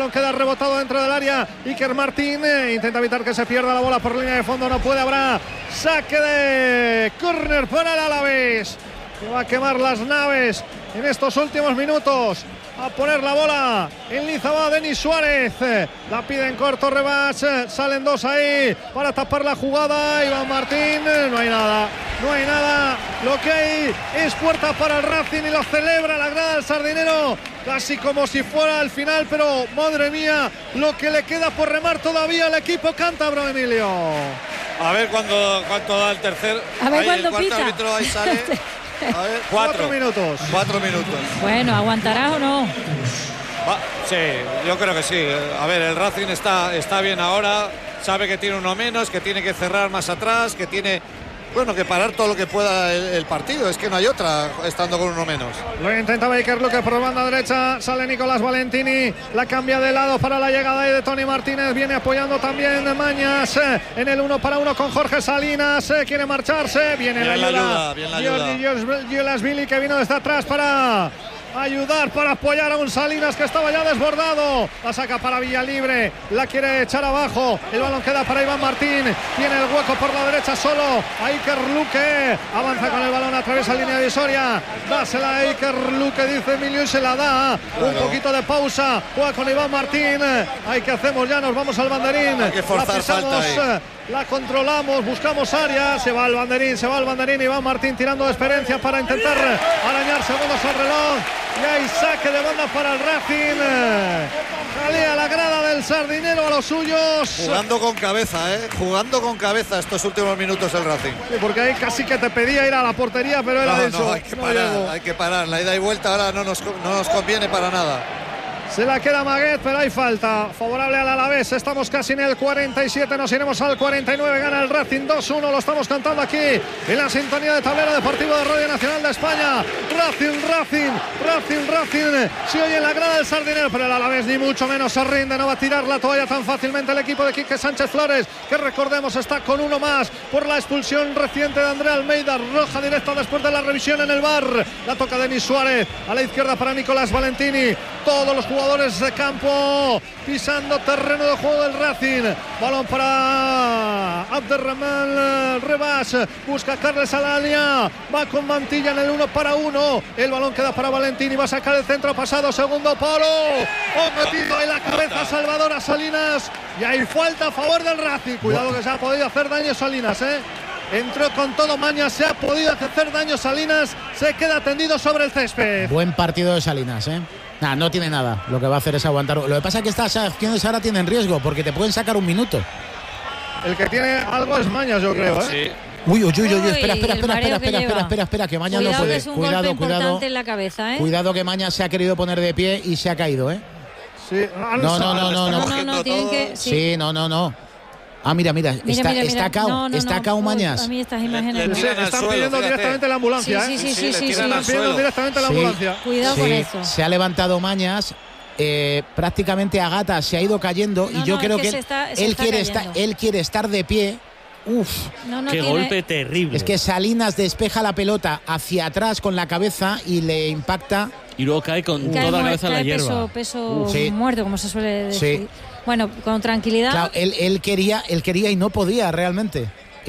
balón queda rebotado dentro del área. Iker Martín intenta evitar que se pierda la bola por línea de fondo, no puede, habrá saque de córner para el Alavés, que va a quemar las naves en estos últimos minutos. A poner la bola en Lizaba Denis Suárez, la pide en corto Rebach, salen dos ahí para tapar la jugada. Iván Martín, no hay nada, lo que hay es puerta para el Racing y lo celebra la grada del Sardinero, casi como si fuera al final, pero madre mía, lo que le queda por remar todavía al equipo cántabro, Emilio. A ver cuánto da el tercer. A ver ahí cuándo el pita. cuarto árbitro ahí sale. A ver, 4 minutos. 4 minutos. Bueno, ¿aguantarás o no? Sí, yo creo que sí. A ver, el Racing está bien ahora. Sabe que tiene uno menos, que tiene que cerrar más atrás, que tiene, bueno, que parar todo lo que pueda el partido. Es que no hay otra estando con uno menos. Lo intenta Baker Luque por banda derecha. Sale Nicolás Valentini. La cambia de lado para la llegada ahí de Tony Martínez. Viene apoyando también Mañas en el 1 para 1 con Jorge Salinas. Quiere marcharse. Viene la ayuda. Giorgi que vino desde atrás para ayudar, para apoyar a un Salinas que estaba ya desbordado. La saca para Villalibre, la quiere echar abajo. El balón queda para Iván Martín. Tiene el hueco por la derecha solo a Iker Luque. Avanza con el balón, atraviesa línea divisoria. Dásela a Iker Luque, dice Emilio, y se la da. Un poquito de pausa. Juega con Iván Martín. Ay, ¿qué hacemos ya? Nos vamos al banderín. Hay que forzar, falta ahí. La controlamos, buscamos área. Se va al banderín. Iván Martín tirando de experiencia para intentar arañar segundos al reloj. Y hay saque de banda para el Racing. Jalea la grada del Sardinero a los suyos. Jugando con cabeza, estos últimos minutos el Racing. Sí, porque ahí casi que te pedía ir a la portería, pero él ha dicho, no, hay que parar. La ida y vuelta ahora no nos conviene para nada. Se la queda Maguet, pero hay falta favorable al Alavés. Estamos casi en el 47, nos iremos al 49. Gana el Racing 2-1, lo estamos cantando aquí en la sintonía de Tablero Deportivo de Radio Nacional de España. Racing. Se oye en la grada del Sardinero, pero el Alavés ni mucho menos se rinde. No va a tirar la toalla tan fácilmente el equipo de Quique Sánchez Flores, que recordemos está con uno más por la expulsión reciente de André Almeida. Roja directa después de la revisión en el VAR. La toca Denis Suárez, a la izquierda para Nicolás Valentini. Todos los jugadores de campo pisando terreno de juego del Racing. Balón para Abderrahman Rebach. Busca Carles Alalia. Va con Mantilla en el 1 para 1. El balón queda para Valentini. Va a sacar el centro pasado. Segundo palo. Metido en la cabeza Salvador a Salinas. Y hay falta a favor del Racing. Cuidado que se ha podido hacer daño Salinas, Entró con todo Mañas, se ha podido hacer daño Salinas. Se queda tendido sobre el césped. Buen partido de Salinas, no tiene nada. Lo que va a hacer es aguantar. Lo que pasa es que estas acciones ahora tienen riesgo porque te pueden sacar un minuto. El que tiene algo es Mañas, yo creo, Sí. Uy, espera, que Mañas no puede. Es un golpe importante en la cabeza, Cuidado que Mañas se ha querido poner de pie y se ha caído, Sí. No, tienen que... Sí, no. Ah, mira, está cao Mañas. A mí estas imágenes están pidiendo directamente la ambulancia, Sí. Están pidiendo directamente la ambulancia. Cuidado con eso. Se ha levantado Mañas. Prácticamente a gata se ha ido cayendo y yo creo que él quiere estar de pie. Qué golpe terrible. Es que Salinas despeja la pelota hacia atrás con la cabeza y le impacta y luego cae con toda la cabeza en la hierba. Peso muerto, como se suele decir. Sí. Bueno, con tranquilidad. Claro, él quería y no podía realmente.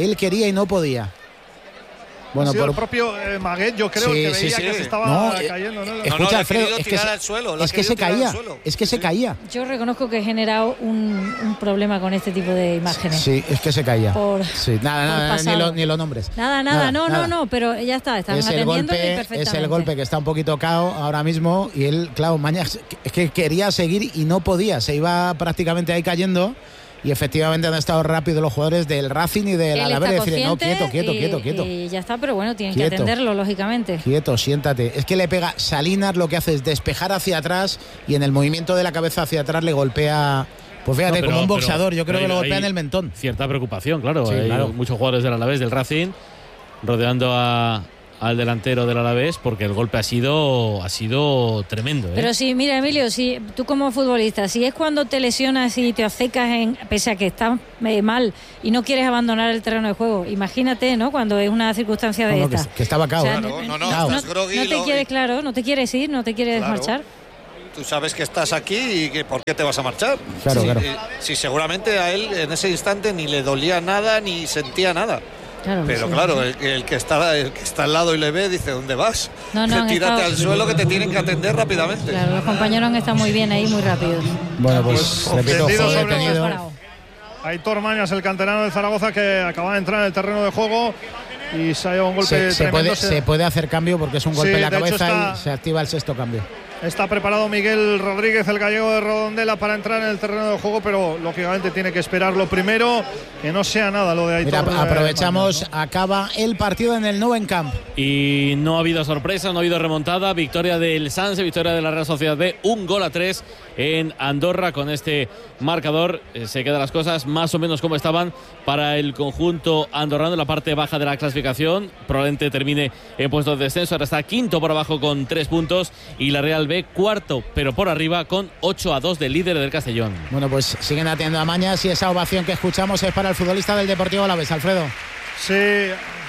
Bueno, el propio Maguet, yo creo que veía que se estaba cayendo. Escucha, Alfredo, es que se caía. Yo reconozco que he generado un problema con este tipo de imágenes. Sí, es que se caía. Nada, ni lo nombres. Nada, no, pero ya está, están atendiendo perfectamente. Es el golpe que está un poquito cao ahora mismo y él, claro, Mañas, es que quería seguir y no podía, se iba prácticamente ahí cayendo. Y efectivamente han estado rápido los jugadores del Racing y del Alavés. Decir, no, quieto. Y ya está, pero bueno, tienen que atenderlo, lógicamente. Quieto, siéntate. Es que le pega Salinas, lo que hace es despejar hacia atrás y en el movimiento de la cabeza hacia atrás le golpea. Pues fíjate, como un boxeador, yo creo que lo golpea en el mentón. Cierta preocupación, claro. Sí, hay muchos jugadores del Alavés, del Racing, rodeando al delantero del Alavés porque el golpe ha sido tremendo. Pero sí, mira, Emilio, si tú como futbolista, si es cuando te lesionas y te obcecas pese a que estás mal y no quieres abandonar el terreno de juego, imagínate, ¿no? Cuando es una circunstancia de esta. Que estaba cao. No te quieres ir, no te quieres marchar. tú sabes que estás aquí y que por qué te vas a marchar. Claro, sí, claro. Sí, seguramente a él en ese instante ni le dolía nada ni sentía nada. Claro, pero sí, claro, sí. el que está al lado y le ve dice, ¿dónde vas? No, Tírate estado... al suelo que te tienen que atender rápidamente. Claro, los compañeros han estado muy bien ahí, muy rápidos. Bueno, pues repito, tendido fue sobre detenido. Aitor Mañas, el canterano de Zaragoza, que acaba de entrar en el terreno de juego y se ha llevado un golpe tremendo. Se puede hacer cambio porque es un golpe Sí, en la de hecho cabeza y se activa el sexto cambio. Está preparado Miguel Rodríguez, el gallego de Redondela, para entrar en el terreno de juego, pero lógicamente tiene que esperar lo primero, que no sea nada lo de Aitor. Mira, aprovechamos, Mañas, ¿no? Acaba el partido en el Nou Camp. Y no ha habido sorpresa, no ha habido remontada. Victoria del Sanse, victoria de la Real Sociedad B, 1-3 en Andorra. Con este marcador se quedan las cosas más o menos como estaban para el conjunto andorrano en la parte baja de la clasificación. Probablemente termine en puestos de descenso. Ahora está quinto por abajo con 3 puntos y la Real B cuarto, pero por arriba con 8-2 del líder del Castellón. Bueno, pues siguen atendiendo a Mañas y esa ovación que escuchamos es para el futbolista del Deportivo Alavés, Alfredo. Sí,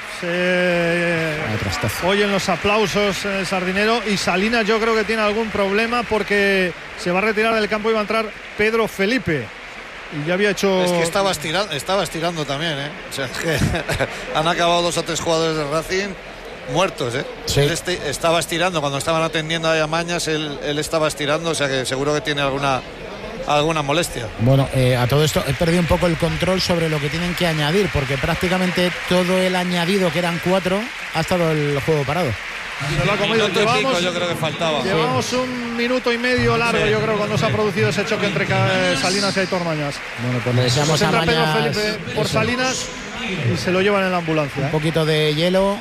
se oyen los aplausos en el Sardinero y Salinas yo creo que tiene algún problema porque se va a retirar del campo y va a entrar Pedro Felipe. Y ya había hecho... Es que estaba estirando también, ¿eh? O sea, es que han acabado 2 o 3 jugadores de Racing muertos, ¿eh? Sí. Él estaba estirando cuando estaban atendiendo a Mañas, él estaba estirando, o sea que seguro que tiene alguna molestia. Bueno, a todo esto he perdido un poco el control sobre lo que tienen que añadir, porque prácticamente todo el añadido, que eran 4, ha estado el juego parado. Se lo ha comido. Minuto y pico yo creo que faltaba. Llevamos un minuto y medio largo, yo creo, cuando se ha producido ese choque entre Salinas y Aitor Mañas. Bueno, pues le deseamos a Entra Pedro Mañas Felipe por eso, Salinas y se lo llevan en la ambulancia. un poquito de hielo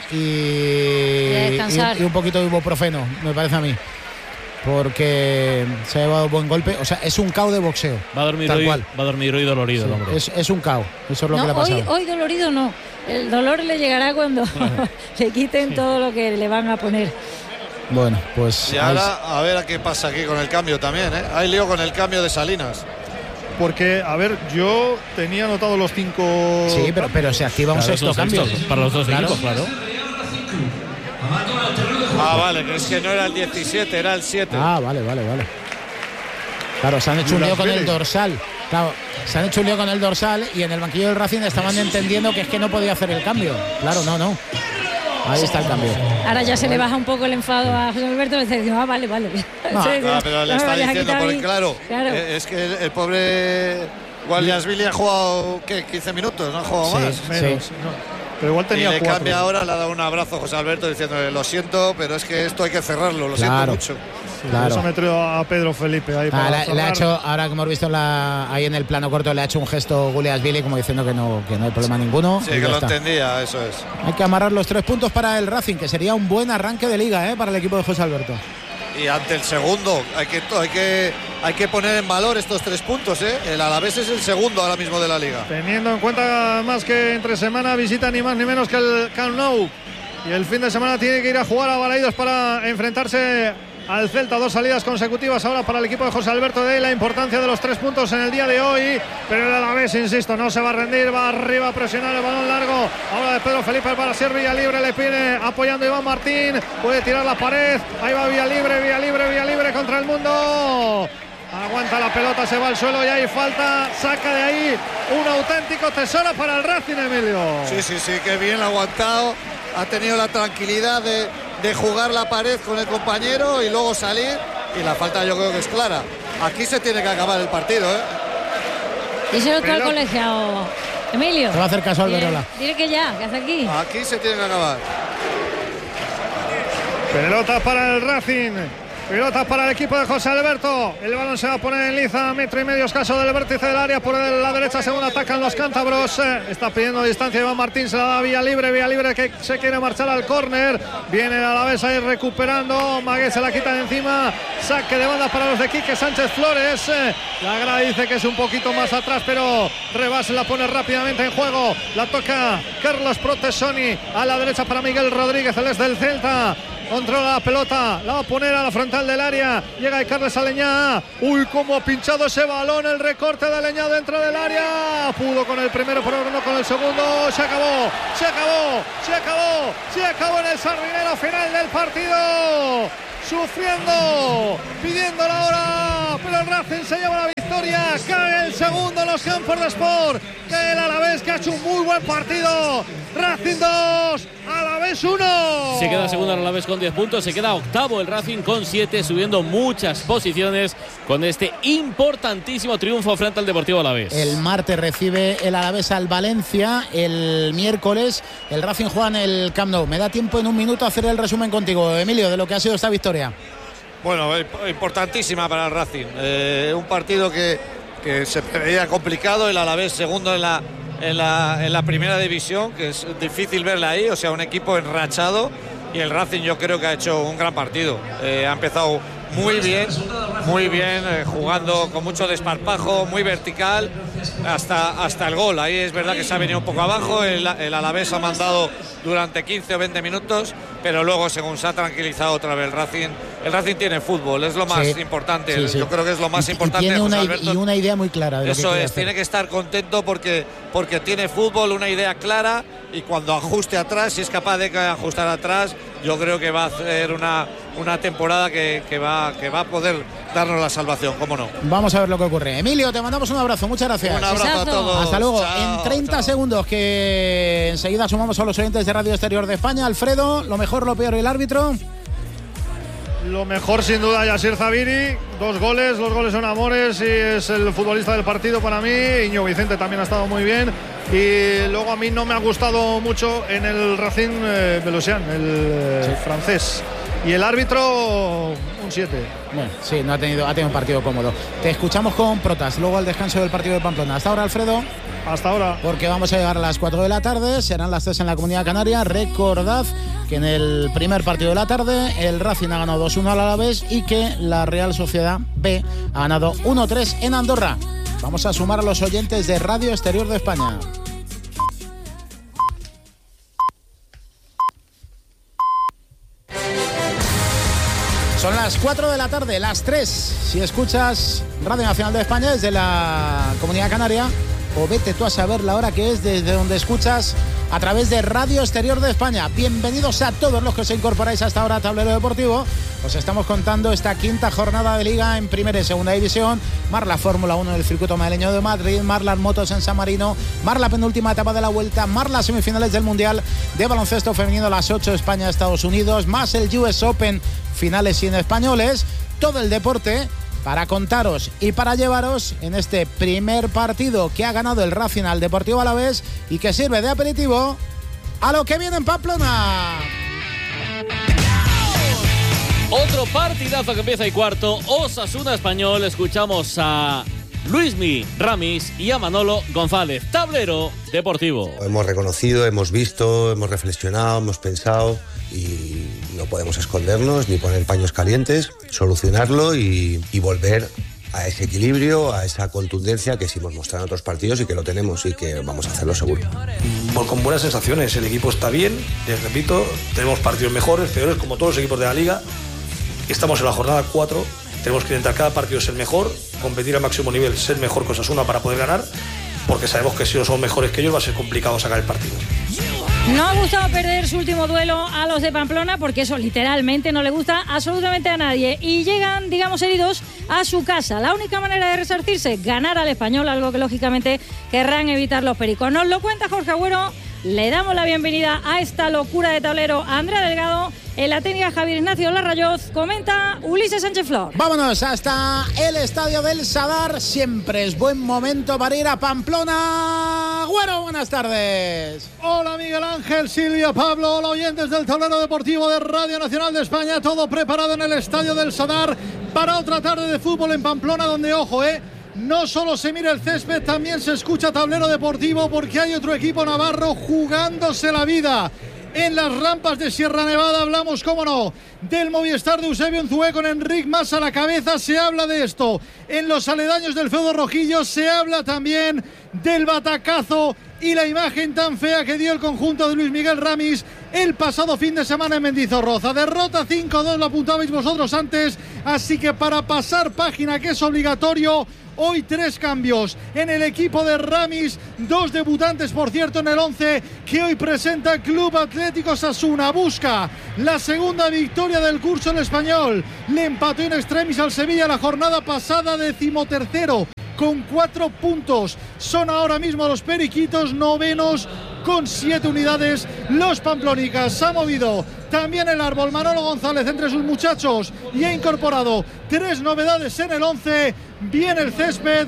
y un poquito de ibuprofeno, me parece a mí. Porque se ha llevado buen golpe. O sea, es un KO de boxeo. Va a dormir hoy dolorido, sí, el hombre. Es un KO. Eso es lo que le ha pasado. Hoy dolorido no. El dolor le llegará cuando le quiten todo lo que le van a poner. Bueno, pues... Y ahora a ver a qué pasa aquí con el cambio también, ¿eh? Hay lío con el cambio de Salinas. Porque, a ver, yo tenía anotado los 5... Sí, pero se activa un sexto cambio. Para los dos equipos, claro. Ah, vale, que es que no era el 17, era el 7. Ah, vale. Claro, se han hecho un lío con el dorsal. Claro, se han hecho un lío con el dorsal y en el banquillo del Racing estaban entendiendo que es que no podía hacer el cambio. Claro, no. Ahí está el cambio. Ahora ya se le baja un poco el enfado a José Alberto, le está diciendo, vale. Pero le está diciendo, porque claro. Es que el pobre Gualiasvili ha jugado, ¿qué? 15 minutos, no ha jugado más. Menos, sí. No. Pero igual tenía 4. Y le cambia ahora, le ha dado un abrazo a José Alberto diciéndole, lo siento, pero es que esto hay que cerrarlo, lo siento mucho. Sí, claro. Eso me trae a Pedro Felipe ahí para le ha hecho, ahora que hemos visto ahí en el plano corto, le ha hecho un gesto Gualiasvili como diciendo que no hay problema ninguno. Sí, que lo entendía, eso es. Hay que amarrar los 3 puntos para el Racing, que sería un buen arranque de liga, para el equipo de José Alberto. Y ante el segundo, hay que poner en valor estos 3 puntos, ¿eh? El Alavés es el segundo ahora mismo de la liga. Teniendo en cuenta más que entre semana visita ni más ni menos que el Camp Nou. Y el fin de semana tiene que ir a jugar a Balaidos para enfrentarse al Celta. 2 salidas consecutivas ahora para el equipo de José Alberto. De la importancia de los 3 puntos en el día de hoy, pero el Alavés, insisto, no se va a rendir, va arriba a presionar el balón largo ahora de Pedro Felipe para ser Villalibre, le pide apoyando Iván Martín, puede tirar la pared, ahí va Villalibre contra el mundo, aguanta la pelota, se va al suelo y hay falta, saca de ahí un auténtico tesoro para el Racing, Emilio. Sí, que bien lo ha aguantado, ha tenido la tranquilidad de jugar la pared con el compañero y luego salir, y la falta yo creo que es clara. Aquí se tiene que acabar el partido, ¿eh? Díselo tú al colegiado, Emilio. Te va a hacer caso Alberola. Dile que ya, que hace aquí. Aquí se tiene que acabar. Pelota para el Racing. Pelota para el equipo de José Alberto. El balón se va a poner en liza, 1,5 metros escaso del vértice del área. Por la derecha, según atacan los cántabros. Está pidiendo distancia Iván Martín, se la da Villalibre que se quiere marchar al córner. Viene el Alavés ahí recuperando. Magué se la quita de encima. Saque de banda para los de Quique Sánchez Flores. La grada dice que es un poquito más atrás, pero Rebas la pone rápidamente en juego. La toca Carlos Protesoni a la derecha para Miguel Rodríguez, el es del Celta. Controla la pelota, la va a poner a la frontal del área. Llega y Carles Aleñá. Uy, cómo ha pinchado ese balón. El recorte de Aleñá dentro del área. Pudo con el primero, pero no con el segundo. Se acabó en el Sardinero, final del partido. sufriendo, pidiendo la hora, pero el Racing se lleva la victoria. Cae el segundo en los campos de Sport, cae el Alavés, que ha hecho un muy buen partido. Racing 2, Alavés 1. Se queda segundo el Alavés con 10 puntos, se queda octavo el Racing con 7, subiendo muchas posiciones con este importantísimo triunfo frente al Deportivo Alavés. El martes recibe el Alavés al Valencia, el miércoles el Racing juega en el Camp Nou. Me da tiempo en un minuto a hacer el resumen contigo, Emilio, de lo que ha sido esta victoria. Bueno, importantísima para el Racing. Un partido que se veía complicado, el Alavés segundo en la primera división, que es difícil verla ahí, o sea, un equipo enrachado, y el Racing yo creo que ha hecho un gran partido. Ha empezado muy bien, jugando con mucho desparpajo, muy vertical, hasta el gol. Ahí es verdad que se ha venido un poco abajo, el Alavés ha mandado durante 15 o 20 minutos, pero luego según se ha tranquilizado otra vez el Racing tiene fútbol, es lo más importante. Yo creo que es lo más importante. Tiene una idea muy clara de eso es, tiene que estar contento porque tiene fútbol, una idea clara, y cuando ajuste atrás, si es capaz de ajustar atrás, yo creo que va a hacer una temporada que va a poder darnos la salvación, cómo no. Vamos a ver lo que ocurre. Emilio, te mandamos un abrazo, muchas gracias. Un abrazo a todos. Hasta luego. Chao, en 30 segundos, que enseguida sumamos a los oyentes de Radio Exterior de España. Alfredo, lo mejor, lo peor y el árbitro. Lo mejor sin duda Yasir Zabiri, 2 goles, los goles son amores y es el futbolista del partido para mí. Iñigo Vicente también ha estado muy bien, y luego a mí no me ha gustado mucho en el Racing Belosian, el francés, y el árbitro un 7. Bueno, sí, ha tenido un partido cómodo. Te escuchamos con Protas, luego al descanso del partido de Pamplona. Hasta ahora, Alfredo. Hasta ahora. Porque vamos a llegar a las 4 de la tarde, serán las 3 en la Comunidad Canaria. Recordad que en el primer partido de la tarde el Racing ha ganado 2-1 al Alavés y que la Real Sociedad B ha ganado 1-3 en Andorra. Vamos a sumar a los oyentes de Radio Exterior de España. Son las 4 de la tarde, las 3. Si escuchas Radio Nacional de España desde la Comunidad Canaria, o vete tú a saber la hora que es desde donde escuchas a través de Radio Exterior de España. Bienvenidos a todos los que os incorporáis hasta ahora a Tablero Deportivo. Os estamos contando esta quinta jornada de Liga en Primera y Segunda División. Mar la Fórmula 1 del circuito madrileño de Madrid, mar las motos en San Marino, mar la penúltima etapa de la Vuelta, mar las semifinales del Mundial de baloncesto femenino, las 8 España-Estados Unidos, más el US Open, finales sin españoles. Todo el deporte para contaros y para llevaros en este primer partido que ha ganado el Racing al Deportivo Alavés y que sirve de aperitivo a lo que viene en Pamplona. Otro partidazo que empieza y cuarto, Osasuna Español. Escuchamos a Luismi Ramis y a Manolo González. Tablero Deportivo. Hemos reconocido, hemos visto, hemos reflexionado, hemos pensado y no podemos escondernos ni poner paños calientes, solucionarlo y volver a ese equilibrio, a esa contundencia que sí hemos mostrado en otros partidos y que lo tenemos y que vamos a hacerlo seguro. Con buenas sensaciones, el equipo está bien, les repito, tenemos partidos mejores, peores, como todos los equipos de la Liga. Estamos en la jornada 4, tenemos que intentar cada partido ser mejor, competir al máximo nivel, ser mejor que Osasuna para poder ganar, porque sabemos que si no somos mejores que ellos va a ser complicado sacar el partido. No ha gustado perder su último duelo a los de Pamplona, porque eso literalmente no le gusta absolutamente a nadie, y llegan, digamos, heridos a su casa. La única manera de resarcirse, ganar al Español, algo que lógicamente querrán evitar los pericos. Nos lo cuenta Jorge Agüero. Le damos la bienvenida a esta locura de tablero a Andrea Delgado. En la técnica Javier Ignacio Larrayoz, comenta Ulises Sánchez Flor. Vámonos hasta el estadio del Sadar. Siempre es buen momento para ir a Pamplona. Güero, buenas tardes. Hola Miguel Ángel, Silvia, Pablo, hola oyentes del Tablero Deportivo de Radio Nacional de España. Todo preparado en el estadio del Sadar para otra tarde de fútbol en Pamplona, donde, ojo, no solo se mira el césped, también se escucha Tablero Deportivo, porque hay otro equipo navarro jugándose la vida. En las rampas de Sierra Nevada hablamos, cómo no, del Movistar de Eusebio Unzué con Enric Mas a la cabeza. Se habla de esto. En los aledaños del feudo rojillo se habla también del batacazo y la imagen tan fea que dio el conjunto de Luis Miguel Ramis el pasado fin de semana en Mendizorroza. Derrota 5-2, lo apuntabais vosotros antes, así que para pasar página, que es obligatorio, hoy 3 cambios en el equipo de Ramis, 2 debutantes, por cierto, en el 11 que hoy presenta el Club Atlético Osasuna. Busca la segunda victoria del curso el español, le empató in extremis al Sevilla la jornada pasada, 13º con 4 puntos. Son ahora mismo los periquitos, novenos con 7 unidades. Los pamplónicas. Se ha movido también el árbol Manolo González entre sus muchachos y ha incorporado 3 novedades en el 11. Viene el césped,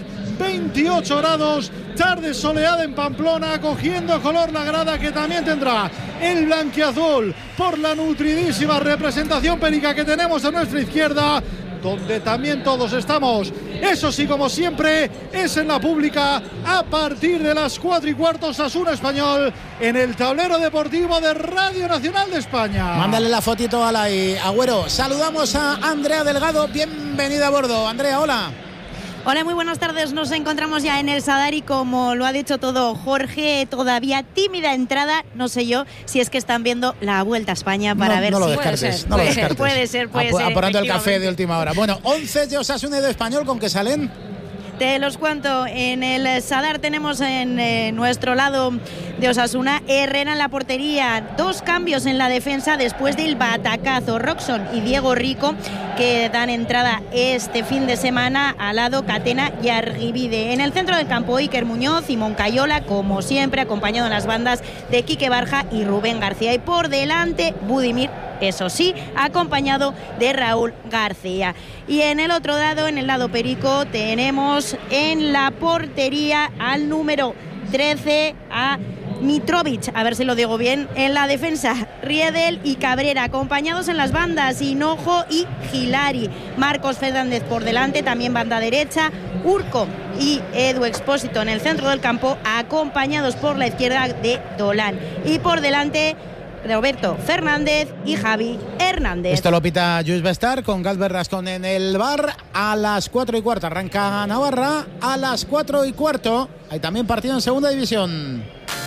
28 grados, tarde soleada en Pamplona, cogiendo color la grada que también tendrá el blanquiazul por la nutridísima representación perica que tenemos a nuestra izquierda, donde también todos estamos. Eso sí, como siempre, es en la pública a partir de las 4:15, Osasuna Español en el tablero deportivo de Radio Nacional de España. Mándale la fotito a la Agüero. Saludamos a Andrea Delgado, bienvenida a bordo. Andrea, hola. Hola, muy buenas tardes. Nos encontramos ya en el Sadar y como lo ha dicho todo Jorge, todavía tímida entrada. No sé yo si es que están viendo la Vuelta a España para ver no si... Lo descartes, no lo descartes. Puede ser. Apurando el café de última hora. Bueno, 11 de Osasuna y de Español, ¿con qué salen? Te los cuento. En el Sadar tenemos en nuestro lado de Osasuna Herrera en la portería, 2 cambios en la defensa después del batacazo. Roxon y Diego Rico, que dan entrada este fin de semana al lado Catena y Argibide. En el centro del campo, Iker Muñoz y Moncayola, como siempre, acompañado en las bandas de Quique Barja y Rubén García. Y por delante, Budimir, eso sí, acompañado de Raúl García. Y en el otro lado, en el lado perico, tenemos en la portería al número 13 a Mitrovic, a ver si lo digo bien. En la defensa, Riedel y Cabrera, acompañados en las bandas Hinojo y Gilari. Marcos Fernández por delante, también banda derecha, Urco y Edu Expósito en el centro del campo, acompañados por la izquierda de Dolan. Y por delante, Roberto Fernández y Javi Hernández. Esto lo pita Lluís Bestar con Galber Rascón en el bar. A las 4:15 arranca Navarra. A las 4:15 hay también partido en segunda división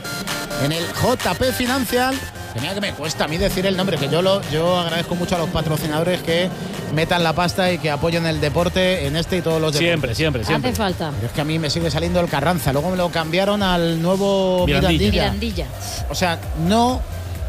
en el JP Financial. Tenía que me cuesta a mí decir el nombre, que yo agradezco mucho a los patrocinadores que metan la pasta y que apoyen el deporte en este y todos los deportes. Siempre. Hace falta. Pero es que a mí me sigue saliendo el Carranza. Luego me lo cambiaron al nuevo Mirandilla. O sea, no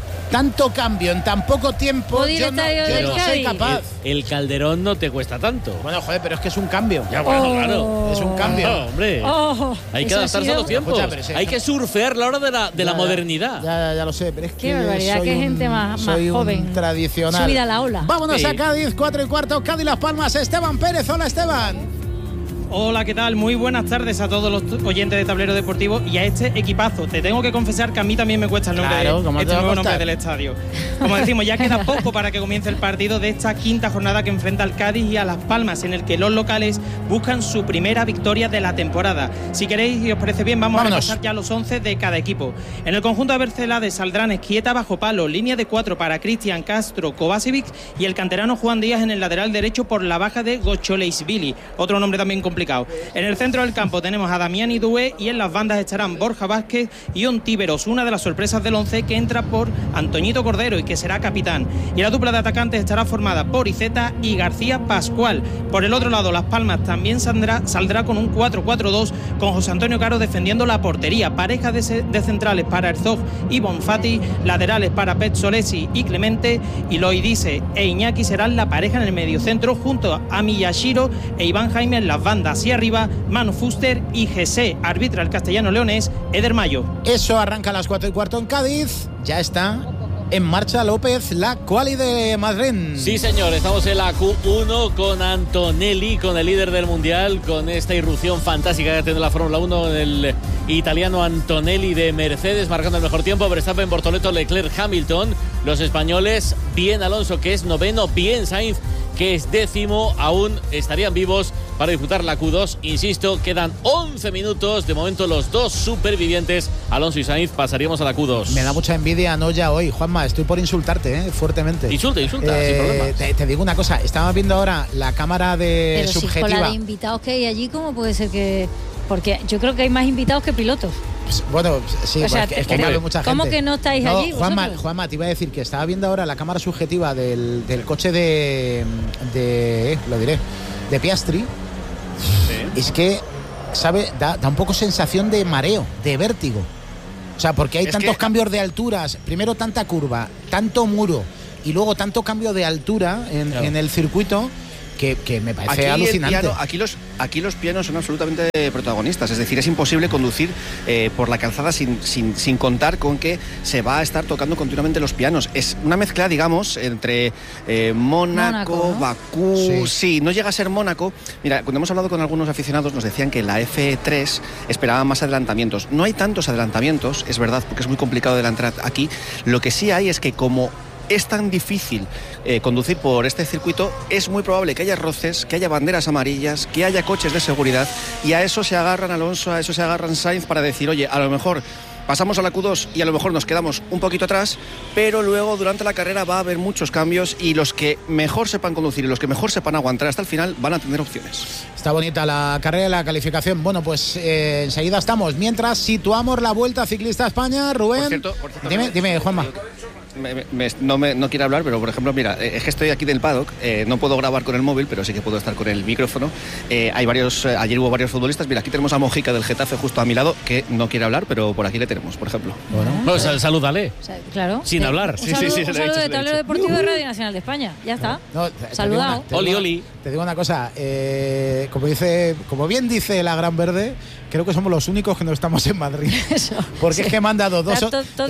tanto cambio en tan poco tiempo. Yo no soy capaz. El Calderón no te cuesta tanto. Bueno, joder, pero es que es un cambio. Ya, bueno, claro. Es un cambio. No, hombre. Hay que adaptarse a los tiempos. Hay que surfear la hora de la modernidad. Ya lo sé, pero es que qué barbaridad, qué gente más joven. Un tradicional. Subida a la ola. Vámonos a Cádiz, 4:15, Cádiz Las Palmas. Esteban Pérez, hola Esteban. Hola, ¿qué tal? Muy buenas tardes a todos los oyentes de Tablero Deportivo y a este equipazo. Te tengo que confesar que a mí también me cuesta el nombre, nuevo nombre del estadio. Como decimos, ya queda poco para que comience el partido de esta quinta jornada que enfrenta al Cádiz y a Las Palmas, en el que los locales buscan su primera victoria de la temporada. Si queréis y os parece bien, vamos a repasar ya los 11 de cada equipo. En el conjunto de Bercelades saldrán Esquieta bajo palo, línea de 4 para Cristian Castro, Kovacevic y el canterano Juan Díaz en el lateral derecho por la baja de Gocholeisvili, otro nombre también complicado. En el centro del campo tenemos a Damián Idué y en las bandas estarán Borja Vázquez y Ontíveros, una de las sorpresas del 11 que entra por Antoñito Cordero y que será capitán. Y la dupla de atacantes estará formada por Iceta y García Pascual. Por el otro lado, Las Palmas también saldrá con un 4-4-2 con José Antonio Caro defendiendo la portería. Pareja de centrales para Herzog y Bonfatti, laterales para Pet Solesi y Clemente, y Loidice e Iñaki serán la pareja en el mediocentro junto a Miyashiro e Iván Jaime en las bandas. Y arriba, Manu Fuster y Jesse, arbitra el castellano leonés Eder Mayo. Eso arranca a las 4:15 en Cádiz. Ya está en marcha López, la quali de Madrid. Sí, señor, estamos en la Q1 con Antonelli, con el líder del Mundial, con esta irrupción fantástica que ha tenido la Fórmula 1, el italiano Antonelli de Mercedes, marcando el mejor tiempo. Verstappen, Bortoleto, Leclerc, Hamilton. Los españoles, bien Alonso, que es noveno, bien Sainz, que es décimo, aún estarían vivos para disputar la Q2. Insisto, quedan 11 minutos. De momento, los dos supervivientes, Alonso y Sainz, pasaríamos a la Q2. Me da mucha envidia, no ya hoy, Juanma. Estoy por insultarte, fuertemente. Insulta, sin problemas. Te digo una cosa. Estamos viendo ahora la cámara de pero subjetiva. Si con la de invitados que hay allí, ¿cómo puede ser que Porque yo creo que hay más invitados que pilotos. Pues, bueno, sí, o sea, es que cabe mucha gente. ¿Cómo que no estáis allí? Juanma, te iba a decir que estaba viendo ahora la cámara subjetiva del coche de Piastri. Sí. Es que, ¿sabe? Da un poco sensación de mareo, de vértigo. O sea, porque hay tantos cambios de alturas, primero tanta curva, tanto muro y luego tanto cambio de altura en el circuito que me parece alucinante. Aquí los pianos son absolutamente protagonistas, es decir, es imposible conducir por la calzada sin contar con que se va a estar tocando continuamente los pianos. Es una mezcla, digamos, entre Mónaco, ¿no? Bakú, sí, no llega a ser Mónaco. Mira, cuando hemos hablado con algunos aficionados nos decían que en la F3 esperaban más adelantamientos. No hay tantos adelantamientos, es verdad, porque es muy complicado adelantar aquí. Lo que sí hay es que como es tan difícil conducir por este circuito, es muy probable que haya roces, que haya banderas amarillas, que haya coches de seguridad, y a eso se agarran Alonso, a eso se agarran Sainz para decir, oye, a lo mejor pasamos a la Q2 y a lo mejor nos quedamos un poquito atrás, pero luego durante la carrera va a haber muchos cambios y los que mejor sepan conducir y los que mejor sepan aguantar hasta el final van a tener opciones. Está bonita la carrera y la calificación. Bueno, pues enseguida estamos. Mientras situamos la Vuelta Ciclista a España, Rubén. Por cierto, dime, Juanma. No quiero hablar, pero por ejemplo, mira, es que estoy aquí del paddock, no puedo grabar con el móvil, pero sí que puedo estar con el micrófono. Ayer hubo varios futbolistas. Mira, aquí tenemos a Mojica del Getafe justo a mi lado, que no quiere hablar, pero por aquí le tenemos, por ejemplo. Bueno, pues salúdale. Claro. Sin hablar. Un saludo de Tablero Deportivo de Radio Nacional de España. Ya está. Saludado. Oli. Te digo una cosa, como bien dice la Gran Verde, creo que somos los únicos que no estamos en Madrid. Eso, porque es que he mandado dos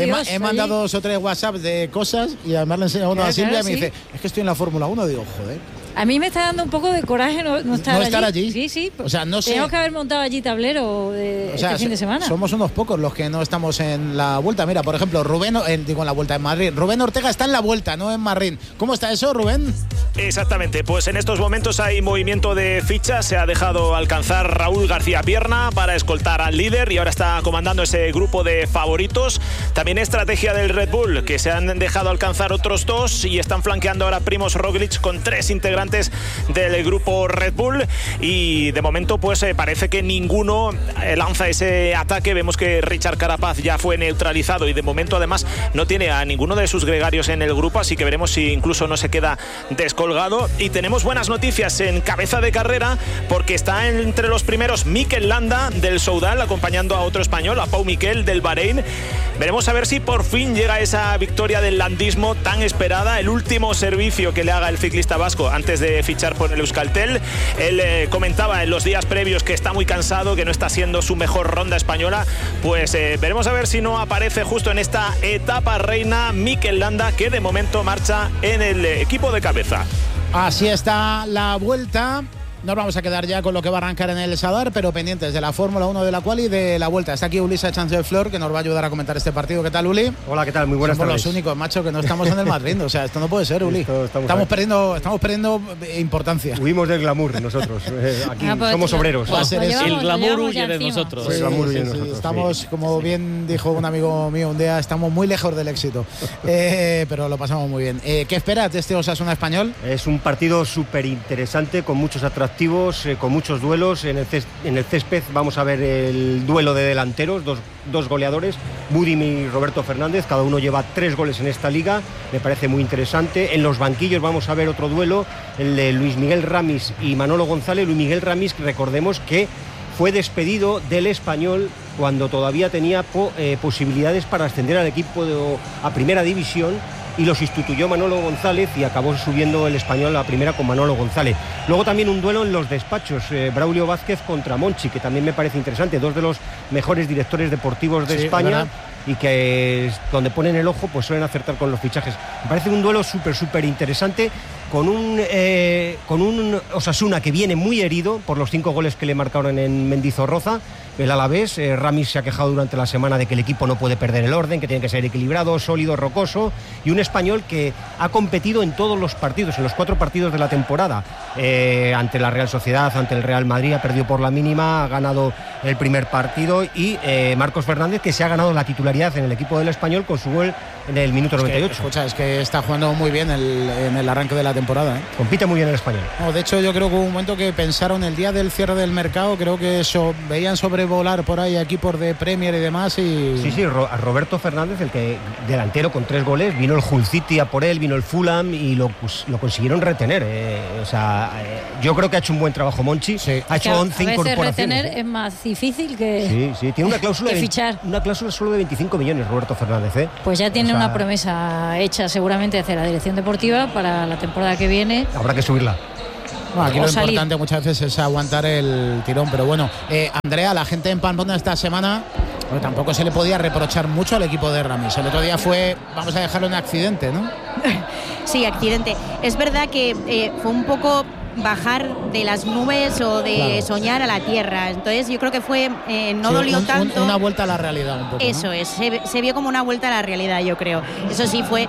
o tres WhatsApps de cosas y además le enseño uno a Silvia y me dice, es que estoy en la Fórmula 1. Digo, joder. A mí me está dando un poco de coraje no estar allí. Sí. O sea, no sé. Tengo que haber montado allí tablero este fin de semana. Somos unos pocos los que no estamos en la Vuelta. Mira, por ejemplo, en la Vuelta en Madrid. Rubén Ortega está en la Vuelta, no en Madrid. ¿Cómo está eso, Rubén? Exactamente, pues en estos momentos hay movimiento de fichas. Se ha dejado alcanzar Raúl García Pierna para escoltar al líder y ahora está comandando ese grupo de favoritos. También estrategia del Red Bull, que se han dejado alcanzar otros dos y están flanqueando ahora Primož Roglič con 3 integrantes del grupo Red Bull, y de momento pues parece que ninguno lanza ese ataque. Vemos que Richard Carapaz ya fue neutralizado y de momento además no tiene a ninguno de sus gregarios en el grupo, así que veremos si incluso no se queda descolgado. Y tenemos buenas noticias en cabeza de carrera, porque está entre los primeros Mikel Landa del Soudal, acompañando a otro español, a Pau Miquel del Bahrein. Veremos a ver si por fin llega esa victoria del landismo tan esperada, el último servicio que le haga el ciclista vasco antes de fichar por el Euskaltel. Él comentaba en los días previos que está muy cansado, que no está siendo su mejor ronda española. Pues veremos a ver si no aparece justo en esta etapa reina Mikel Landa, que de momento marcha en el equipo de cabeza. Así está la Vuelta. Nos vamos a quedar ya con lo que va a arrancar en el Sadar, pero pendientes de la Fórmula 1, de la quali y de la Vuelta. Está aquí Ulises Chancellor, que nos va a ayudar a comentar este partido. ¿Qué tal, Uli? Hola, ¿qué tal? Muy buenas tardes. Somos los únicos, macho, que no estamos en el Madrid. O sea, esto no puede ser, Uli. Estamos perdiendo importancia. Huimos del glamour nosotros. Aquí somos obreros. El glamour huye de nosotros. El glamour huye de nosotros. Estamos, como bien dijo un amigo mío un día, estamos muy lejos del éxito. Pero lo pasamos muy bien. ¿Qué esperas de este Osasuna Español? Es un partido súper interesante, con muchos atractivos, con muchos duelos. En el césped vamos a ver el duelo de delanteros, dos goleadores, Budim y Roberto Fernández. Cada uno lleva 3 goles en esta liga, me parece muy interesante. En los banquillos vamos a ver otro duelo, el de Luis Miguel Ramis y Manolo González. Luis Miguel Ramis, recordemos que fue despedido del Español cuando todavía tenía posibilidades para ascender al equipo a primera división, y lo sustituyó Manolo González y acabó subiendo el Español a primera con Manolo González. Luego también un duelo en los despachos, Braulio Vázquez contra Monchi, que también me parece interesante, 2 de los mejores directores deportivos de España, y que donde ponen el ojo pues suelen acertar con los fichajes. Me parece un duelo súper interesante, con un Osasuna que viene muy herido por los 5 goles que le marcaron en Mendizorroza. El Alavés, Ramis se ha quejado durante la semana de que el equipo no puede perder el orden, que tiene que ser equilibrado, sólido, rocoso, y un Español que ha competido en todos los partidos, en los 4 partidos de la temporada, ante la Real Sociedad, ante el Real Madrid, ha perdido por la mínima, ha ganado el primer partido, y Marcos Fernández, que se ha ganado la titularidad en el equipo del Español con su gol en el minuto 98. Escucha, es que está jugando muy bien en el arranque de la temporada. Compite muy bien el español. No, de hecho, yo creo que hubo un momento que pensaron el día del cierre del mercado, creo que veían sobrevolar por ahí equipos de Premier y demás. Sí, a Roberto Fernández, el que delantero con 3 goles, vino el Hull City a por él, vino el Fulham y lo consiguieron retener. Yo creo que ha hecho un buen trabajo Monchi. Sí. Ha hecho 11 incorporaciones. Retener es más difícil que tiene una cláusula que fichar. Una cláusula solo de 25 millones, Roberto Fernández. Pues ya tiene una promesa hecha seguramente hacia la dirección deportiva para la temporada que viene. Habrá que subirla. Bueno, aquí lo importante muchas veces es aguantar el tirón, pero bueno, Andrea, la gente en Pamplona esta semana, tampoco se le podía reprochar mucho al equipo de Ramis. El otro día fue, vamos a dejarlo en accidente, ¿no? Sí, accidente. Es verdad que fue un poco bajar de las nubes o de soñar a la tierra. Entonces yo creo que fue no dolió tanto. Una vuelta a la realidad un poco. Eso, ¿no? Se vio como una vuelta a la realidad, yo creo. Eso sí fue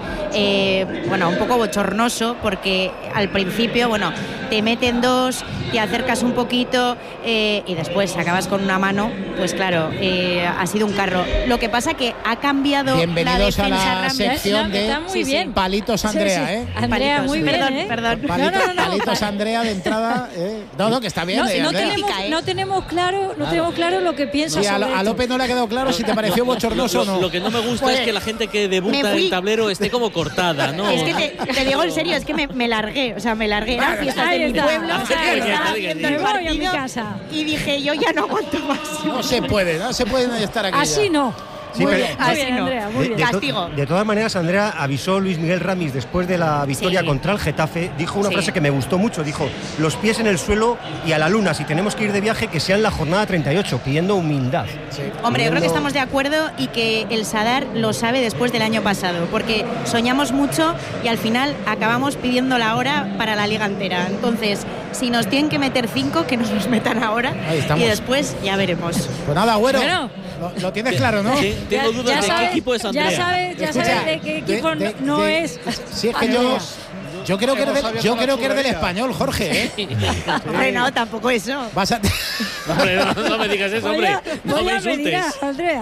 un poco bochornoso, porque al principio, te meten 2, te acercas un poquito y después acabas con una mano. Pues claro, ha sido un carro. Lo que pasa que ha cambiado. Bienvenidos la defensa a la sección de Palitos Andrea, sí. Andrea, Palitos, muy bien, perdón. Palitos Andrea de entrada. No, que está bien. No tenemos claro lo que piensa. Sí, a López no le ha quedado claro si te pareció bochornoso o no. Lo que no me gusta es que la gente que debuta en tablero esté como cortada, ¿no? Es que te digo en serio, es que me largué. O sea, me largué. Era fiestas de mi pueblo. Estaba viendo el partido y dije, yo ya no aguanto más. No se puede estar aquí. Así ya. no. Sí, muy pero, bien, así Andrea, muy bien. Castigo. De todas maneras, Andrea, avisó Luis Miguel Ramis después de la victoria contra el Getafe, dijo una frase que me gustó mucho, dijo: los pies en el suelo y a la luna, si tenemos que ir de viaje, que sea en la jornada 38, pidiendo humildad. Hombre, yo creo que estamos de acuerdo y que el Sadar lo sabe después del año pasado, porque soñamos mucho y al final acabamos pidiendo la hora para la liga entera. Entonces, si nos tienen que meter 5, que nos los metan ahora y después ya veremos. Pues nada, Agüero, lo tienes claro, ¿no? Sí, tengo dudas de qué equipo es Andrea. Ya sabes de qué equipo no es. Si es que yo creo que eres del Español, Jorge, Hombre, no, tampoco eso. Hombre, no me digas eso, hombre. No me insultes. Andrea.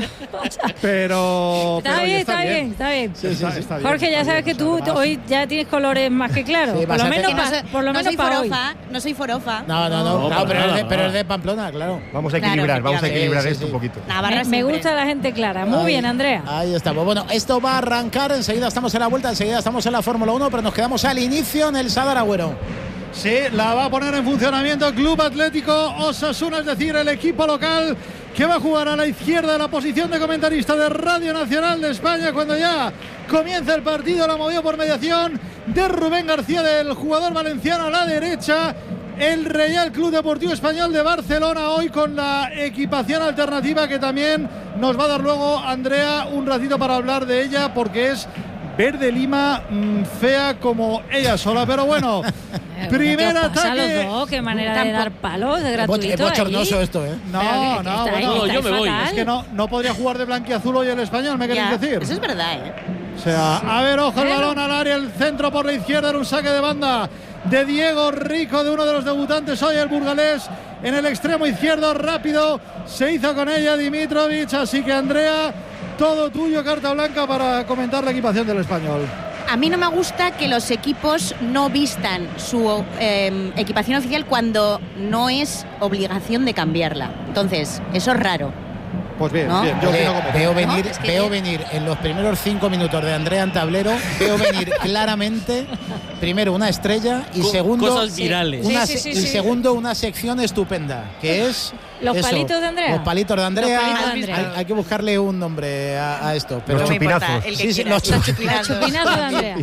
Pero está bien. Sí, está bien. Jorge, ya sabes que tú hoy ya tienes colores más que claros. Sí, por lo menos para hoy. No soy forofa. No, pero es de Pamplona, claro. Vamos a equilibrar, esto un poquito. Me gusta la gente clara. Muy bien, Andrea. Ahí estamos. Bueno, esto va a arrancar. Enseguida estamos en la vuelta, enseguida estamos en la Fórmula 1, pero nos quedamos al inicio en el Sadar, Agüero. Sí, la va a poner en funcionamiento Club Atlético Osasuna, es decir, el equipo local que va a jugar a la izquierda de la posición de comentarista de Radio Nacional de España cuando ya comienza el partido. La movió por mediación de Rubén García, del jugador valenciano, a la derecha. El Real Club Deportivo Español de Barcelona, hoy con la equipación alternativa que también nos va a dar luego Andrea un ratito para hablar de ella, porque es verde lima, fea como ella sola, pero bueno. Primer ataque. Qué manera de dar palos de gratuito. Es bochornoso ahí. Esto, ¿eh? No, yo me voy. Es que no podría jugar de blanquiazul hoy el Español, ¿me queréis decir? Eso es verdad, O sea, a ver, ojo el balón al área, el centro por la izquierda, era un saque de banda de Diego Rico, de uno de los debutantes hoy, el burgalés, en el extremo izquierdo, rápido, se hizo con ella Dimitrovic, así que Andrea, todo tuyo, carta blanca para comentar la equipación del Español. A mí no me gusta que los equipos no vistan su equipación oficial cuando no es obligación de cambiarla. Entonces, eso es raro. Pues bien, ¿no? bien. Veo venir en los primeros 5 minutos de Andrea en tablero, veo venir claramente, primero, una estrella y segundo, cosas virales. Y segundo, una sección estupenda, que es los palitos de Andrea. Los palitos de Andrea. Hay que buscarle un nombre a esto. Pero los chupinazos. Los chupinazos de Andrea.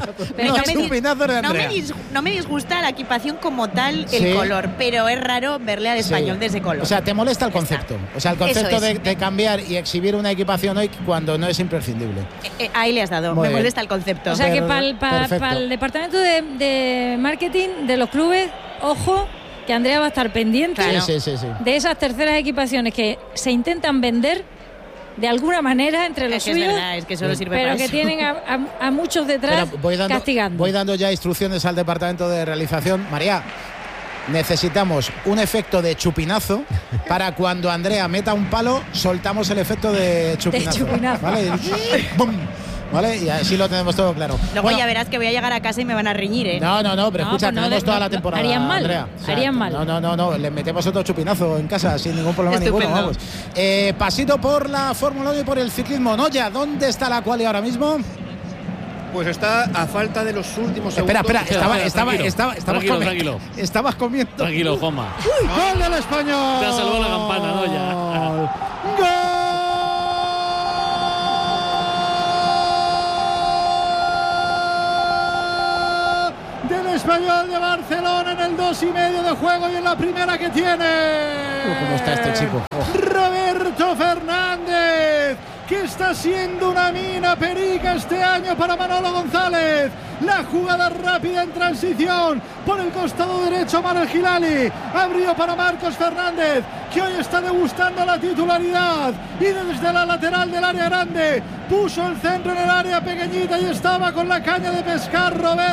No me disgusta la equipación como tal, el color, pero es raro verle al Español de ese color. O sea, te molesta el concepto. O sea, el concepto de cambiar y exhibir una equipación hoy cuando no es imprescindible. Ahí le has dado. Me molesta el concepto. O sea, que para el departamento de marketing de los clubes, ojo, que Andrea va a estar pendiente de esas terceras equipaciones que se intentan vender de alguna manera entre los suyos, es que solo sirve pero para que eso. tienen a muchos detrás castigando. Voy dando ya instrucciones al departamento de realización. María, necesitamos un efecto de chupinazo para cuando Andrea meta un palo, soltamos el efecto de chupinazo. De chupinazo. ¿Vale? ¡Bum! ¿vale? Y así lo tenemos todo claro. Luego ya verás que voy a llegar a casa y me van a reñir, ¿eh? No, pero escucha, pues tenemos toda la temporada, harían mal, Andrea. O sea, harían mal. No, le metemos otro chupinazo en casa sin ningún problema ninguno, vamos. Pasito por la Fórmula 1 y por el ciclismo. Noya, ¿dónde está la quali ahora mismo? Pues está a falta de los últimos segundos. Espera, tranquilo. Estabas comiendo. Tranquilo, Juanma. ¡Gol del Español! Te ha salvado la campana, ¿no? Ya. ¡Gol del Español de Barcelona en el 2,5 de juego y en la primera que tiene! ¿Cómo está este chico? Roberto Fernández, que está siendo una mina perica este año para Manolo González. La jugada rápida en transición por el costado derecho, Manuel Gilali abrió para Marcos Fernández, que hoy está degustando la titularidad, y desde la lateral del área grande puso el centro en el área pequeñita y estaba con la caña de pescar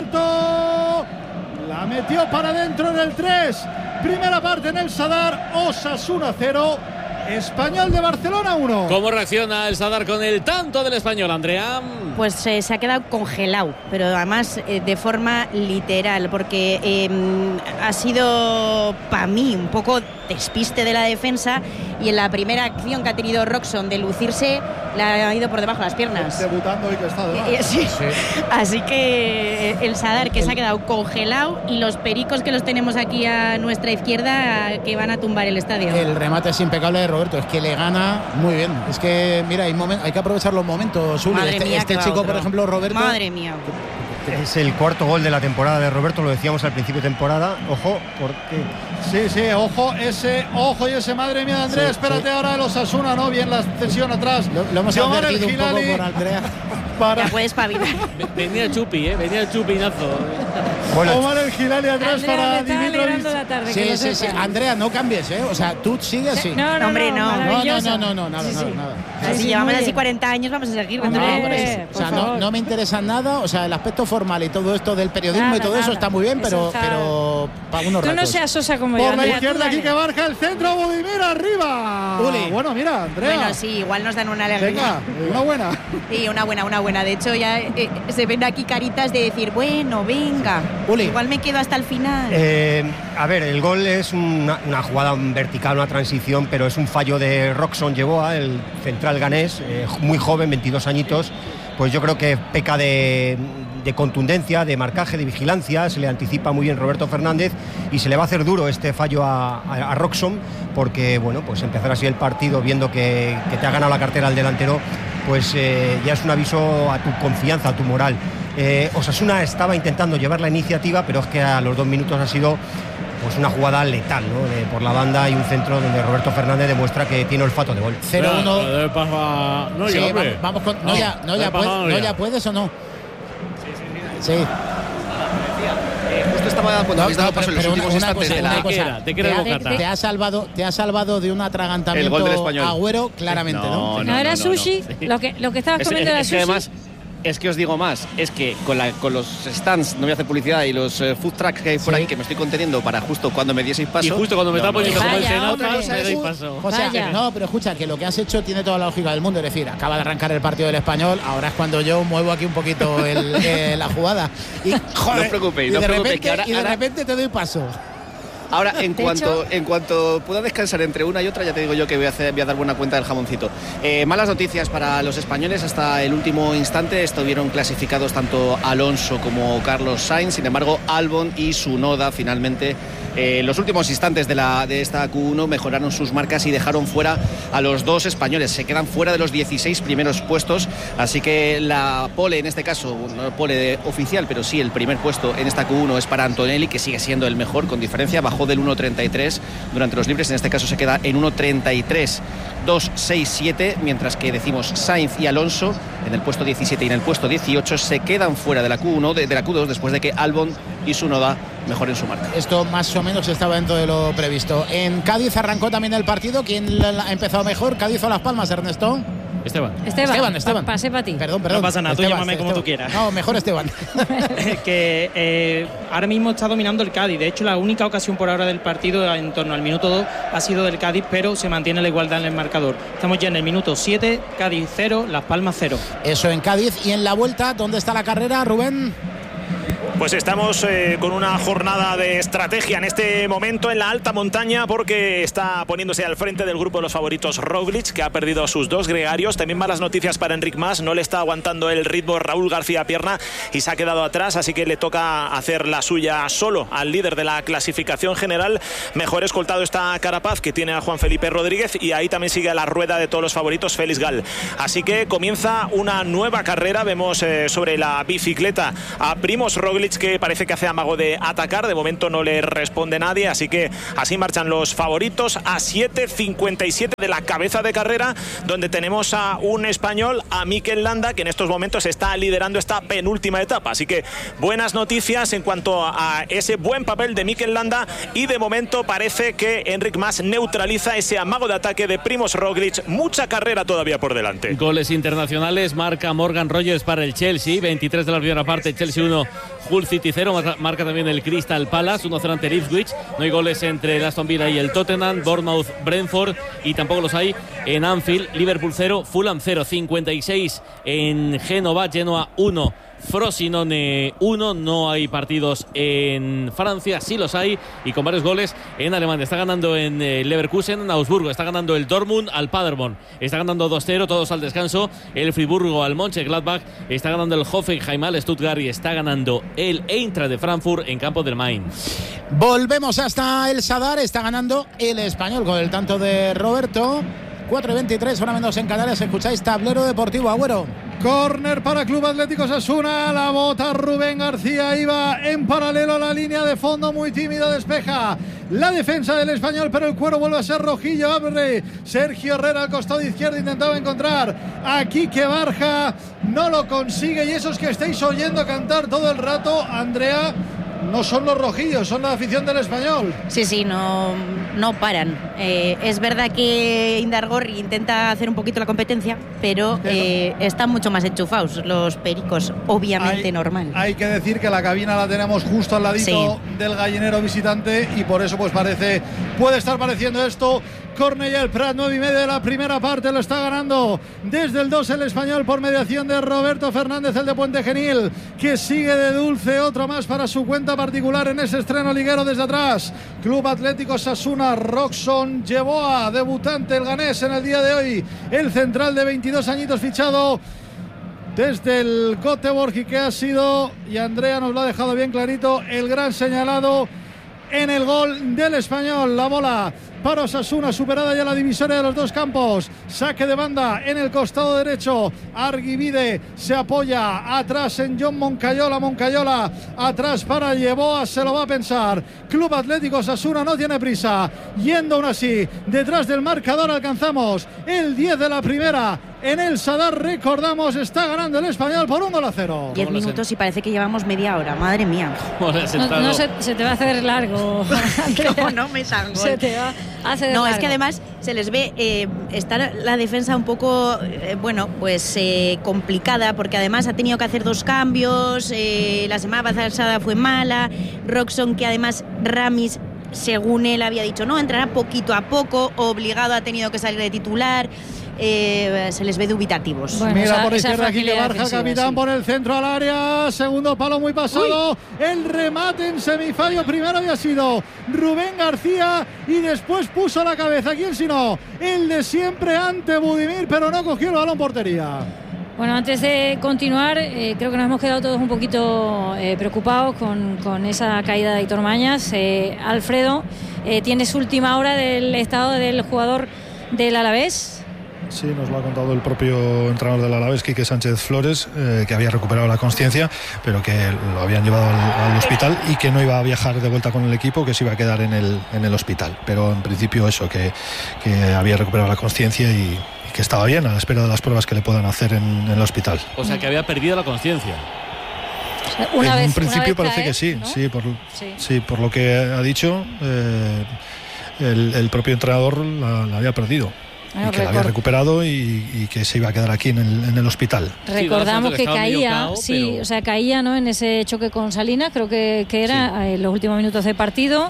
Roberto. La metió para dentro en el 3. Primera parte en el Sadar. Osasuna 0, Español de Barcelona 1. ¿Cómo reacciona el Sadar con el tanto del Español, Andrea? Pues se ha quedado congelado, pero además de forma literal, porque ha sido para mí un poco despiste de la defensa, y en la primera acción que ha tenido Roxon de lucirse le ha ido por debajo de las piernas. Debutando y que está de sí. Así que el Sadar, que se ha quedado congelado, y los pericos que los tenemos aquí a nuestra izquierda, que van a tumbar el estadio. El remate es impecable de Roberto, es que le gana muy bien. Es que, mira, hay que apropechar los momentos, Uli. Este chico, por ejemplo, Roberto. Madre mía. Es el cuarto gol de la temporada de Roberto, lo decíamos al principio de temporada. Ojo, porque... Sí, ojo y ese, madre mía, Andrea, espérate ahora el Osasuna, ¿no? Bien la cesión atrás. Lo hemos advertido un poco por Andrea. Ya puedes pavilar. Venía el chupinazo. Bueno, Omar el Gilali atrás para Dimitrovic. Sí. Andrea, no cambies, ¿eh? O sea, tú sigues así. No, hombre, no. Nada. Si llevamos así 40 años, vamos a seguir. O sea, no me interesa nada. O sea, el aspecto formal y todo esto del periodismo y todo eso está muy bien, pero para unos ratos. Tú no seas sosa como yo. Por la izquierda aquí que marca el centro, Budimir arriba. Uli. Bueno, mira, Andrea. Bueno, sí, igual nos dan una alegría. Venga, una buena. Sí, una buena. De hecho, ya se ven aquí caritas de decir, bueno, venga. Uli. Igual me quedo hasta el final. A ver, el gol es una jugada vertical, una transición, pero es un fallo de Roxon Yeboah, el central ganés, muy joven, 22 añitos. Pues yo creo que peca de contundencia, de marcaje, de vigilancia. Se le anticipa muy bien Roberto Fernández y se le va a hacer duro este fallo a Roxon, porque bueno, pues empezar así el partido viendo que te ha ganado la cartera al delantero, pues ya es un aviso a tu confianza, a tu moral. Osasuna estaba intentando llevar la iniciativa, pero es que a los 2 minutos ha sido pues una jugada letal, ¿no? Por la banda, y un centro donde Roberto Fernández demuestra que tiene olfato de gol. 0-1. No, sí, hombre. Vamos con. ¿Ya puedes o no? Sí. Justo estaba cuando habéis dado paso en los últimos instantes de la... Te ha salvado de un atragantamiento el gol del Español. Agüero, claramente, ¿no? No era sushi. Lo que estabas comiendo era sushi. Además, es que os digo más, es que con los stands, no voy a hacer publicidad, y los food trucks que hay por aquí, que me estoy conteniendo para justo cuando me dieseis paso. Y justo cuando me estaba poniendo como el Senata, me deis paso. O sea, no, pero escucha, que lo que has hecho tiene toda la lógica del mundo. Es decir, acaba de arrancar el partido del Español, ahora es cuando yo muevo aquí un poquito la jugada. Y, joder, no os preocupéis, de repente te doy paso. Ahora, en cuanto pueda descansar entre una y otra, ya te digo yo que voy a dar buena cuenta del jamoncito. Malas noticias para los españoles. Hasta el último instante estuvieron clasificados tanto Alonso como Carlos Sainz. Sin embargo, Albon y Tsunoda finalmente, los últimos instantes de esta Q1, mejoraron sus marcas y dejaron fuera a los dos españoles. Se quedan fuera de los 16 primeros puestos. Así que la pole, en este caso, no pole oficial, pero sí el primer puesto en esta Q1 es para Antonelli, que sigue siendo el mejor con diferencia. Bajó del 1.33 durante los libres, en este caso se queda en 1.33.267, mientras que decimos Sainz y Alonso en el puesto 17 y en el puesto 18 se quedan fuera de la Q1, de la Q2, después de que Albon y Tsunoda mejoren su marca. Esto más o menos estaba dentro de lo previsto. En Cádiz arrancó también el partido. ¿Quién ha empezado mejor? ¿Cádiz o Las Palmas, Ernesto? Esteban. Pasé para ti. Perdón. No pasa nada, Esteban, tú llámame como tú quieras. No, mejor Esteban. Que ahora mismo está dominando el Cádiz. De hecho, la única ocasión por ahora del partido, en torno al minuto 2, ha sido del Cádiz, pero se mantiene la igualdad en el marcador. Estamos ya en el minuto 7, Cádiz 0, Las Palmas 0. Eso en Cádiz. Y en la vuelta, ¿dónde está la carrera, Rubén? Pues estamos con una jornada de estrategia en este momento en la alta montaña, porque está poniéndose al frente del grupo de los favoritos Roglic, que ha perdido a sus dos gregarios. También malas noticias para Enric Mas, no le está aguantando el ritmo Raúl García Pierna y se ha quedado atrás, así que le toca hacer la suya solo al líder de la clasificación general. Mejor escoltado está Carapaz, que tiene a Juan Felipe Rodríguez, y ahí también sigue a la rueda de todos los favoritos Félix Gal. Así que comienza una nueva carrera. Vemos sobre la bicicleta a Primož Roglic, que parece que hace amago de atacar. De momento no le responde nadie, así que así marchan los favoritos a 7:57 de la cabeza de carrera, donde tenemos a un español, a Mikel Landa, que en estos momentos está liderando esta penúltima etapa. Así que buenas noticias en cuanto a ese buen papel de Mikel Landa, y de momento parece que Enric Mas neutraliza ese amago de ataque de Primož Roglic. Mucha carrera todavía por delante. Goles internacionales marca Morgan Rogers para el Chelsea, 23 de la primera parte, Chelsea 1, Hull City 0, marca también el Crystal Palace, 1-0 ante el Ipswich. No hay goles entre el Aston Villa y el Tottenham, Bournemouth, Brentford, y tampoco los hay en Anfield. Liverpool 0, Fulham 0, 56 en Génova, Genoa 1, Frosinone 1. No hay partidos en Francia, sí los hay, y con varios goles en Alemania. Está ganando en Leverkusen, en Augsburgo, está ganando el Dortmund al Paderborn, está ganando 2-0, todos al descanso, el Friburgo al Mönchengladbach, está ganando el Hoffenheim al Stuttgart, y está ganando el Eintracht de Frankfurt en campo del Main. Volvemos hasta el Sadar, está ganando el Español con el tanto de Roberto. 4:23, hora menos en Canarias. Escucháis Tablero Deportivo, Agüero. Córner para Club Atlético Osasuna. La bota Rubén García, iba en paralelo a la línea de fondo, muy tímido, despeja la defensa del Español, pero el cuero vuelve a ser rojillo. Abre Sergio Herrera al costado izquierdo, intentaba encontrar a Quique Barja, no lo consigue, y esos que estáis oyendo cantar todo el rato, Andrea, no son los rojillos, son la afición del Español. Sí, no paran. Es verdad que Indargorri intenta hacer un poquito la competencia, pero están mucho más enchufados los pericos, obviamente normal. Hay que decir que la cabina la tenemos justo al ladito del gallinero visitante, y por eso pues puede estar pareciendo esto. Cornellà el Prat, 9:30 de la primera parte, lo está ganando desde el 2 el Español por mediación de Roberto Fernández, el de Puente Genil, que sigue de dulce, otro más para su cuenta particular en ese estreno liguero desde atrás. Club Atlético Osasuna, Roxon Yeboah, debutante el ganés en el día de hoy, el central de 22 añitos fichado desde el Göteborg, y que ha sido, y Andrea nos lo ha dejado bien clarito, el gran señalado en el gol del Español. La bola para Osasuna, superada ya la divisoria de los dos campos. Saque de banda en el costado derecho. Arguibide se apoya atrás en John Moncayola. Moncayola atrás para Yeboah, se lo va a pensar. Club Atlético Osasuna no tiene prisa. Yendo aún así, detrás del marcador alcanzamos el 10 de la primera. En el Sadar, recordamos, está ganando el Español por 1-0. 10 minutos y parece que llevamos media hora, madre mía. No se te va a hacer largo. No me salgo. Se te va a hacer largo. Es que además se les ve está la defensa un poco complicada, porque además ha tenido que hacer dos cambios. La semana pasada fue mala. Roxon, que además Ramis, según él había dicho, no, entrará poquito a poco, obligado, ha tenido que salir de titular. Se les ve dubitativos. Bueno, mira por izquierda aquí que Barja, capitán, por el centro al área, segundo palo muy pasado. Uy. El remate en semifallo primero había sido Rubén García, y después puso la cabeza, ¿quién sino? El de siempre ante Budimir, pero no cogió el balón portería. Bueno, antes de continuar, creo que nos hemos quedado todos un poquito preocupados con esa caída de Aitor Mañas. Alfredo, ¿tienes última hora del estado del jugador del Alavés? Sí, nos lo ha contado el propio entrenador del Alavés, Quique Sánchez Flores, que había recuperado la consciencia, pero que lo habían llevado al hospital y que no iba a viajar de vuelta con el equipo, que se iba a quedar en el hospital. Pero en principio eso, que había recuperado la consciencia y que estaba bien, a la espera de las pruebas que le puedan hacer en el hospital. O sea, que había perdido la consciencia. En principio parece que sí, ¿no? Sí, por lo que ha dicho, el propio entrenador la había perdido. y que la había recuperado y que se iba a quedar aquí en el hospital. Recordamos que caía, pero... o sea, caía, ¿no?, en ese choque con Salinas, creo que era en los últimos minutos de partido.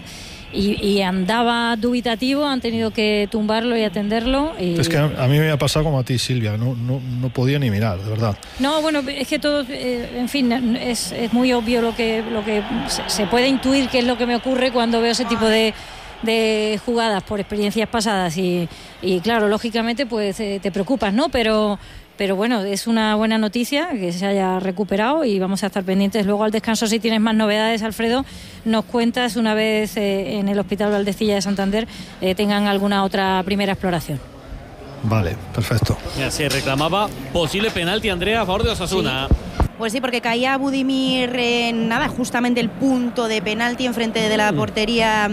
Y andaba dubitativo, han tenido que tumbarlo y atenderlo. Es que a mí me ha pasado como a ti, Silvia, no podía ni mirar, de verdad. No, bueno, es que todo, en fin, es muy obvio lo que se puede intuir qué es lo que me ocurre cuando veo ese tipo de jugadas por experiencias pasadas y claro, lógicamente pues te preocupas, ¿no? Pero bueno, es una buena noticia que se haya recuperado y vamos a estar pendientes luego al descanso. Si tienes más novedades, Alfredo, nos cuentas una vez en el Hospital Valdecilla de Santander tengan alguna otra primera exploración. Vale, perfecto. Ya se reclamaba posible penalti, Andrea, a favor de Osasuna. Sí. Pues sí, porque caía Budimir en justamente el punto de penalti enfrente de la portería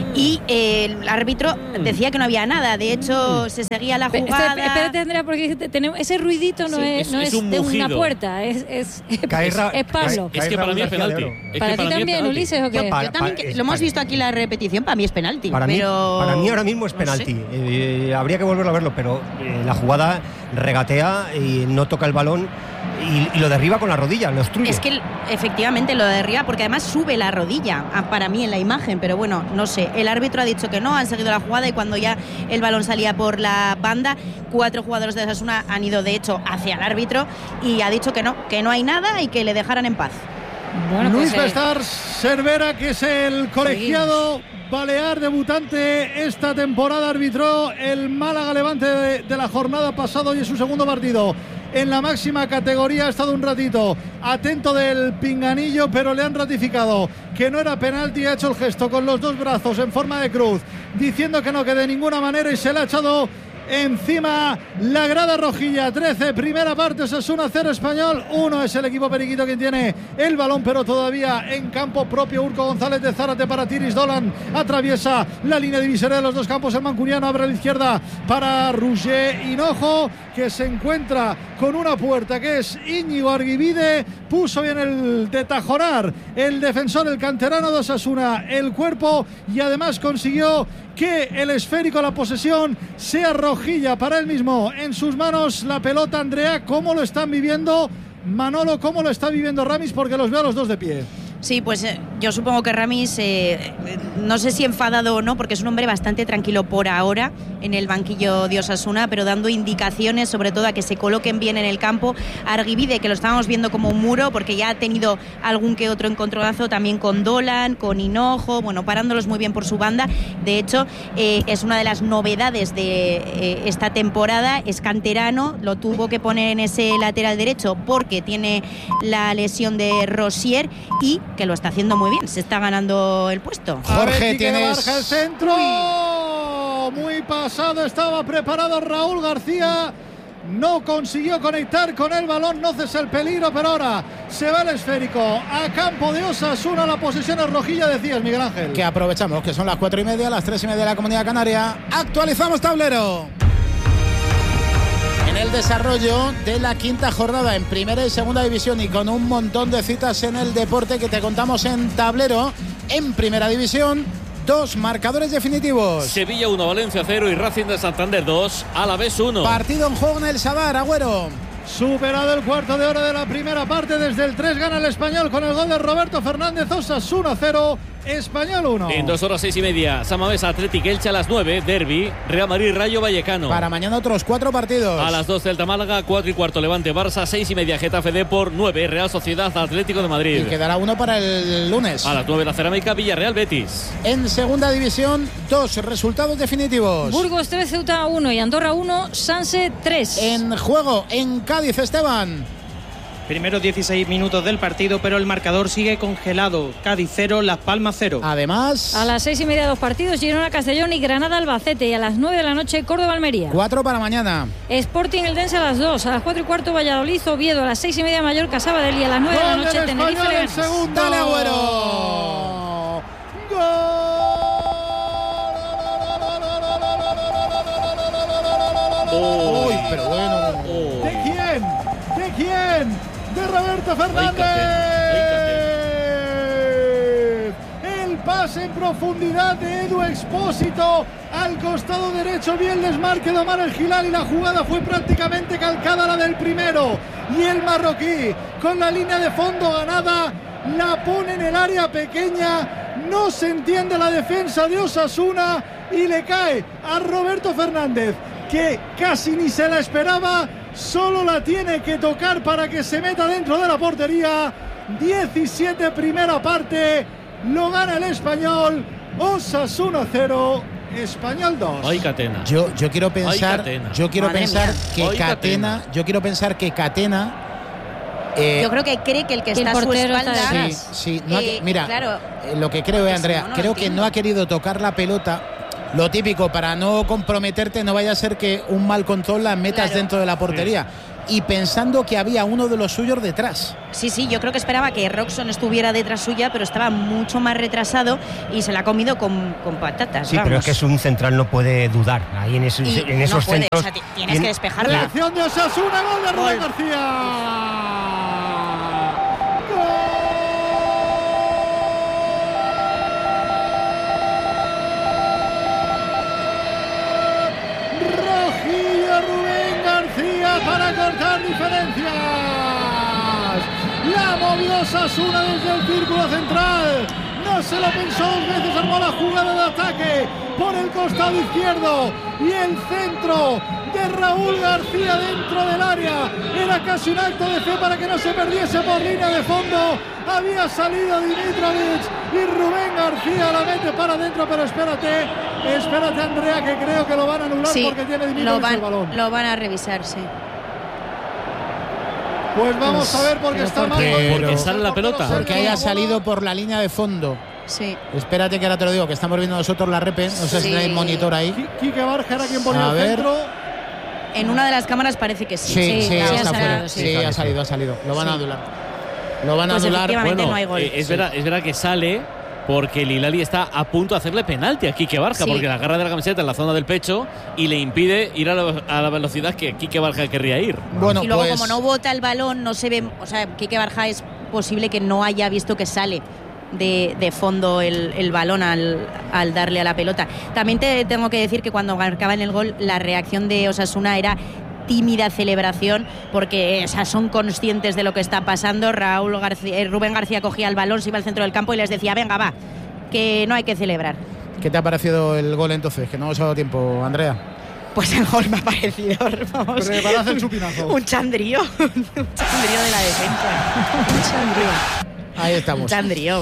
y el árbitro decía que no había nada. De hecho, se seguía la jugada. Espérate, Andrea, porque tenemos ese ruidito no es de una puerta, es Pablo. Es que para mí es penalti. ¿Para ti también, Ulises, o qué? Yo también, lo hemos visto aquí la repetición, para mí es penalti. Para mí ahora mismo es penalti. Habría que volverlo a verlo, pero la jugada regatea y no toca el balón. Y lo derriba con la rodilla, lo obstruye. Es que efectivamente lo derriba porque además sube la rodilla, para mí en la imagen, pero bueno, no sé. El árbitro ha dicho que no, han seguido la jugada y cuando ya el balón salía por la banda, 4 jugadores de Osasuna han ido de hecho hacia el árbitro y ha dicho que no hay nada y que le dejaran en paz. Bueno, Luis Bestar Cervera, que es el colegiado balear debutante esta temporada, arbitró el Málaga Levante de la jornada pasada y es su segundo partido en la máxima categoría. Ha estado un ratito atento del pinganillo, pero le han ratificado que no era penalti. Ha hecho el gesto con los 2 brazos en forma de cruz, diciendo que no, que de ninguna manera, y se le ha echado encima la grada rojilla. 13, primera parte, Osasuna 0, Español 1. Es el equipo periquito quien tiene el balón, pero todavía en campo propio. Urco González de Zárate para Tiris Dolan, atraviesa la línea divisoria de los dos campos. El mancuniano abre a la izquierda para Roger Hinojo, que se encuentra con una puerta que es Íñigo Arguibide. Puso bien el de Tajonar, el defensor, el canterano de Osasuna, el cuerpo, y además consiguió que el esférico, la posesión, sea rojilla para él mismo. En sus manos la pelota. Andrea, ¿cómo lo están viviendo Manolo? ¿Cómo lo está viviendo Ramis? Porque los veo a los dos de pie. Sí, pues yo supongo que Ramis, no sé si enfadado o no, porque es un hombre bastante tranquilo por ahora en el banquillo de Osasuna, pero dando indicaciones sobre todo a que se coloquen bien en el campo. Arguibide, que lo estábamos viendo como un muro, porque ya ha tenido algún que otro encontronazo también con Dolan, con Hinojo, bueno, parándolos muy bien por su banda. De hecho, es una de las novedades de esta temporada, es canterano, lo tuvo que poner en ese lateral derecho porque tiene la lesión de Rosier y que lo está haciendo muy bien, se está ganando el puesto. Jorge, tienes el centro. Muy pasado, estaba preparado Raúl García, no consiguió conectar con el balón, no cesa el peligro, pero ahora se va el esférico a campo de Osasuna. La posesión es rojilla, decías, Miguel Ángel. Que aprovechamos que son las 4:30, las 3:30 de la Comunidad Canaria. Actualizamos tablero. En el desarrollo de la quinta jornada en primera y segunda división, y con un montón de citas en el deporte que te contamos en tablero. En primera división, 2 marcadores definitivos: Sevilla 1, Valencia 0 y Racing de Santander 2, Alavés 1. Partido en juego en el Sadar, Agüero. Superado el cuarto de hora de la primera parte, desde el 3 gana el Español con el gol de Roberto Fernández. Osasuna 0, Español 1. En 2 horas 6:30, San Mamés Athletic Elche a las 9, Derby, Real Madrid Rayo Vallecano. Para mañana otros 4 partidos. A las 12 Celta Málaga, 4:15 Levante Barça, 6:30 Getafe Depor, 9 Real Sociedad Atlético de Madrid. Y quedará uno para el lunes. A las 9 la Cerámica Villarreal Betis. En segunda división, 2 resultados definitivos: Burgos 3, Ceuta 1 y Andorra 1, Sanse 3. En juego en Cádiz, Esteban. Primeros 16 minutos del partido, pero el marcador sigue congelado. Cádiz 0, Las Palmas 0. Además, a las 6:30 2 partidos: Girona Castellón y Granada Albacete. Y a las 9 de la noche, Córdoba Almería. 4 para mañana. Sporting Eldense a las 2. A las 4:15 Valladolid Oviedo. A las 6:30 Mallorca Sabadell. Y a las 9 de la noche Tenerife Leganés. Dale, Agüero. Uy, pero bueno. ¿De quién? ¿De quién? De Roberto Fernández. El pase en profundidad de Edu Expósito al al costado derecho, bien desmarque de Omar El Hilal y la jugada fue prácticamente calcada a la del primero. Y el marroquí, con la línea de fondo ganada, la pone en el área pequeña. No se entiende la defensa de Osasuna y le cae a Roberto Fernández, que casi ni se la esperaba. Solo la tiene que tocar para que se meta dentro de la portería. 17 primera parte, lo gana el Español. Osasuna 0, Español 2. Hoy Catena. Yo quiero pensar, Yo creo que Catena. Yo creo que cree que el que está a su espalda. Sí. Mira, claro, lo que creo, Andrea, creo que no ha querido tocar la pelota. Lo típico, para no comprometerte, no vaya a ser que un mal control la metas dentro de la portería. Y pensando que había uno de los suyos detrás. Sí, yo creo que esperaba que Roxon estuviera detrás suya, pero estaba mucho más retrasado y se la ha comido con patatas. Sí, pero es que es un central, no puede dudar. Ahí en esos no puede, centros. o sea, tienes que despejarla. Reacción de Osasuna, gol de Rubén García. Para cortar diferencias. La movió Osasuna desde el círculo central. No se lo pensó dos veces, armó la jugada de ataque por el costado izquierdo y el centro de Raúl García dentro del área. Era casi un acto de fe para que no se perdiese por línea de fondo. Había salido Dimitrovic y Rubén García la mete para adentro, pero espérate Andrea, que creo que lo van a anular porque tiene Dimitrovic el balón. Lo van a revisar, sí. Pues vamos a ver porque está mal. Porque sale la pelota. Porque haya salido por la línea de fondo. Sí. Espérate que ahora te lo digo, que estamos viendo nosotros la repe. No sé si hay monitor ahí. Quique Barja era quien ponía el centro. En una de las cámaras parece que sí. Sí, está fuera. Sí, ha salido. Lo van a anular. Lo van a anular. Bueno, no hay gol. Es verdad que sale porque el Hilali está a punto de hacerle penalti a Quique Barja, porque la agarra de la camiseta en la zona del pecho y le impide ir a la velocidad que Quique Barja querría ir. Bueno, y luego como no bota el balón, no se ve, o sea, Quique Barja es posible que no haya visto que sale de fondo el balón al darle a la pelota. También te tengo que decir que cuando marcaban el gol, la reacción de Osasuna era tímida celebración, porque son conscientes de lo que está pasando. Rubén García cogía el balón, se iba al centro del campo y les decía, venga, va, que no hay que celebrar. ¿Qué te ha parecido el gol entonces? Que no os ha dado tiempo, Andrea. Pues el gol me ha parecido, vamos, preparad el chupinazo. un chandrío de la defensa. Un chandrío. Ahí estamos. Un chandrío.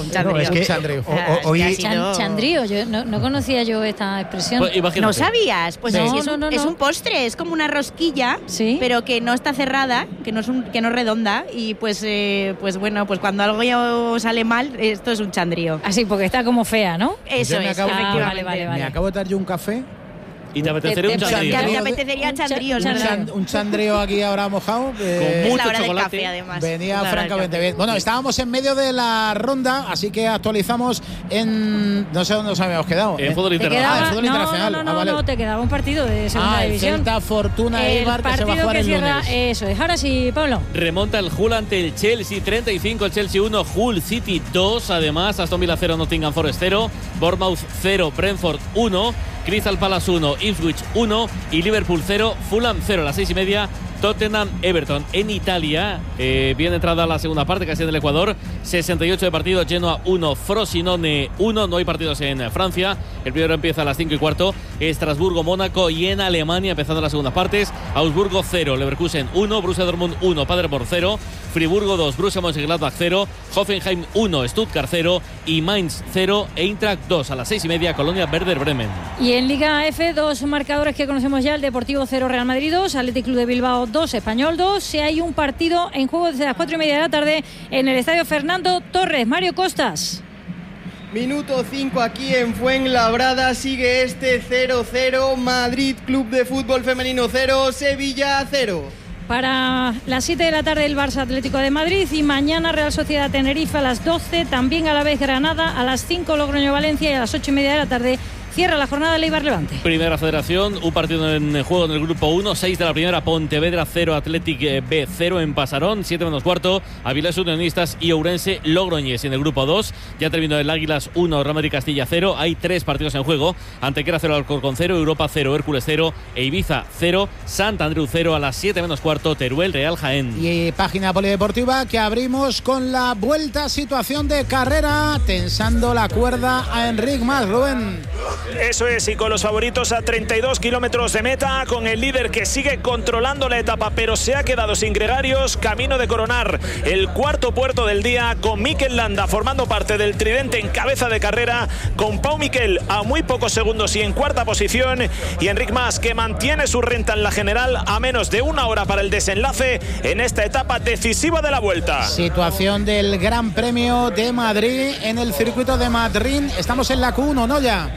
Chandrío, yo no conocía yo esta expresión. Pues, ¿No sabías? Pues no, es un postre, es como una rosquilla, pero que no está cerrada, que no es redonda, y pues bueno, pues cuando algo sale mal, esto es un chandrío. Así, porque está como fea, ¿no? Eso es, efectivamente. Vale. Me acabo de dar yo un café. Y te apetecería un chandrío. Te apetecería chandrío, un chandrío aquí ahora mojado. Con mucho chocolate. Café, además. Venía francamente bien. Bueno, estábamos en medio de la ronda, así que actualizamos en. No sé dónde nos habíamos quedado. En fútbol internacional. Fútbol internacional. No, te quedaba un partido de segunda división. Celta Fortuna Eibar, que se va a jugar el lunes. Eso es. Ahora sí, Pablo. Remonta el Hull ante el Chelsea, 35, el Chelsea 1, Hull City 2. Además, Aston Villa 0, Nottingham Forest 0, Bournemouth 0, Brentford 1, Crystal Palace 1, Ipswich 1 y Liverpool 0, Fulham 0 a las 6:30. Tottenham Everton en Italia. Bien entrada la segunda parte, casi en el Ecuador. 68 de partido, Genoa 1, Frosinone 1. No hay partidos en Francia. El primero empieza a las 5:15. Estrasburgo, Mónaco, y en Alemania empezando las segundas partes. Augsburgo 0, Leverkusen 1, Borussia Dortmund 1, Paderborn 0, Friburgo 2, Borussia Mönchengladbach 0, Hoffenheim 1, Stuttgart 0 y Mainz 0, Eintracht 2 a las 6:30, Colonia Werder Bremen. Y en Liga F, dos marcadores que conocemos ya: el Deportivo 0, Real Madrid 2, Athletic Club de Bilbao 2, Español 2. Si hay un partido en juego desde las 4:30 de la tarde en el Estadio Fernando Torres. Mario Costas. Minuto 5 aquí en Fuenlabrada, sigue este 0-0, Madrid Club de Fútbol Femenino 0, Sevilla 0. Para las 7 de la tarde el Barça Atlético de Madrid, y mañana Real Sociedad Tenerife a las 12, también a la vez Granada, a las 5 Logroño Valencia, y a las 8:30 de la tarde cierra la jornada de Eibar Levante. Primera Federación, un partido en juego en el grupo 1, 6 de la primera, Pontevedra 0, Athletic B 0 en Pasarón, 7 menos cuarto, Avilés Unionistas y Ourense Logroñés. En el grupo 2 ya terminó el Águilas 1, Real Madrid Castilla 0, hay 3 partidos en juego, Antequera 0, Alcorcón 0, Europa 0, Hércules 0 e Ibiza 0, Sant Andreu 0 a las 7 menos cuarto, Teruel Real Jaén. Y página polideportiva que abrimos con la vuelta, situación de carrera, tensando la cuerda a Enric Mas, Rubén. Eso es, y con los favoritos a 32 kilómetros de meta, con el líder que sigue controlando la etapa, pero se ha quedado sin gregarios, camino de coronar el cuarto puerto del día, con Mikel Landa formando parte del tridente en cabeza de carrera, con Pau Miquel a muy pocos segundos y en cuarta posición, y Enric Mas, que mantiene su renta en la general a menos de una hora para el desenlace en esta etapa decisiva de la vuelta. Situación del Gran Premio de Madrid en el circuito de Madrid. Estamos en la Q1, ¿no? Ya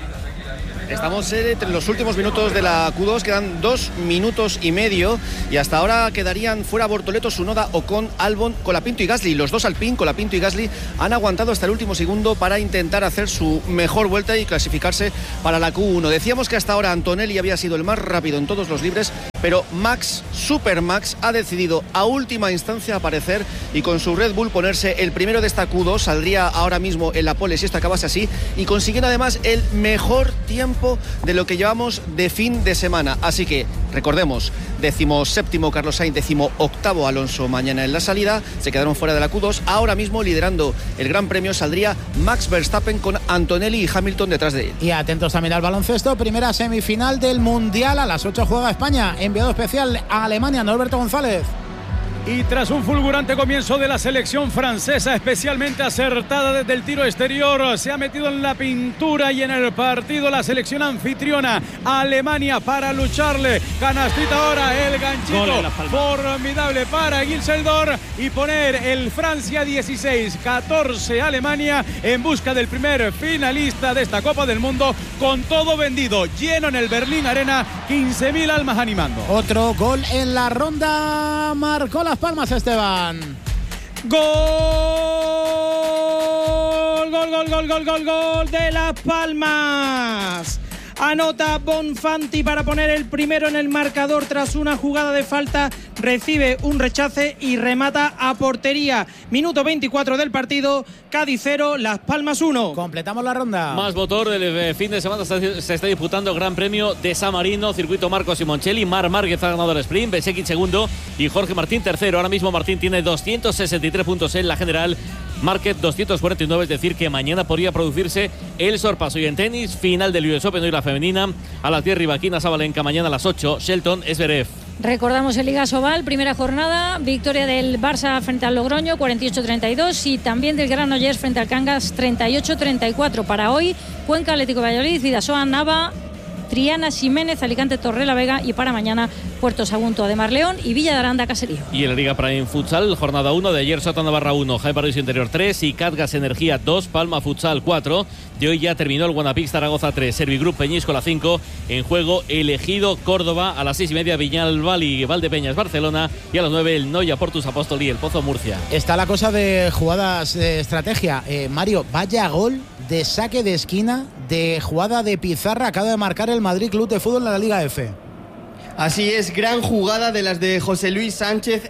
estamos entre los últimos minutos de la Q2, quedan 2 minutos y medio y hasta ahora quedarían fuera Bortoleto, Tsunoda, Ocon, Albon, Colapinto y Gasly. Los dos Alpine, Colapinto y Gasly, han aguantado hasta el último segundo para intentar hacer su mejor vuelta y clasificarse para la Q1. Decíamos que hasta ahora Antonelli había sido el más rápido en todos los libres, pero Max, Super Max, ha decidido a última instancia aparecer y con su Red Bull ponerse el primero de esta Q2. Saldría ahora mismo en la pole si esto acabase así, y consiguiendo además el mejor tiempo de lo que llevamos de fin de semana. Así que recordemos, 17º Carlos Sainz, 18º Alonso mañana en la salida, se quedaron fuera de la Q2. Ahora mismo liderando el Gran Premio saldría Max Verstappen con Antonelli y Hamilton detrás de él. Y atentos también al baloncesto, primera semifinal del Mundial, a las 8 juega España, enviado especial a Alemania, Norberto González. Y tras un fulgurante comienzo de la selección francesa, especialmente acertada desde el tiro exterior, se ha metido en la pintura y en el partido la selección anfitriona Alemania para lucharle. Canastita ahora, el ganchito formidable para Gilseldor y poner el Francia 16-14 Alemania en busca del primer finalista de esta Copa del Mundo, con todo vendido, lleno en el Berlín Arena, 15.000 almas animando. Otro gol en la ronda, marcó Las Palmas, Esteban. Gol de Las Palmas. Anota Bonfanti para poner el primero en el marcador tras una jugada de falta, recibe un rechace y remata a portería. Minuto 24 del partido, Cádiz 0, Las Palmas 1. Completamos la ronda. Más motor del fin de semana, se está disputando Gran Premio de San Marino, circuito Marco Simoncelli. Mar Márquez ha ganado el sprint, Besekich segundo y Jorge Martín tercero. Ahora mismo Martín tiene 263 puntos en la general, Márquez 249, es decir que mañana podría producirse el sorpaso. Y en tenis, final del US Open, hoy la femenina, a las 10 Rivaquina Sabalenka, mañana a las 8 Shelton Zverev. Recordamos el Liga Sobal, primera jornada, victoria del Barça frente al Logroño 48-32 y también del Granollers frente al Cangas 38-34. Para hoy, Cuenca Atlético de Valladolid, Vidasoa Nava, Triana Ximénez, Alicante Torre Vega, y para mañana Puerto Sagunto de Mar León y Villa de Aranda Caserío. Y en la Liga Prime Futsal, jornada 1 de ayer, Sota Navarra 1, Jaén Paraíso Interior 3 y Catgas Energía 2, Palma Futsal 4. De hoy ya terminó el Guanapix Zaragoza 3, Servigroup Peñíscola 5, en juego Elegido Córdoba, a las 6:30 Viñalbal y Valdepeñas Barcelona, y a las 9 el Noia Portus Apóstol y el Pozo Murcia. Está la cosa de jugadas de estrategia. Mario, vaya gol de saque de esquina, de jugada de pizarra, acaba de marcar el Madrid Club de Fútbol en la Liga F. Así es, gran jugada de las de José Luis Sánchez,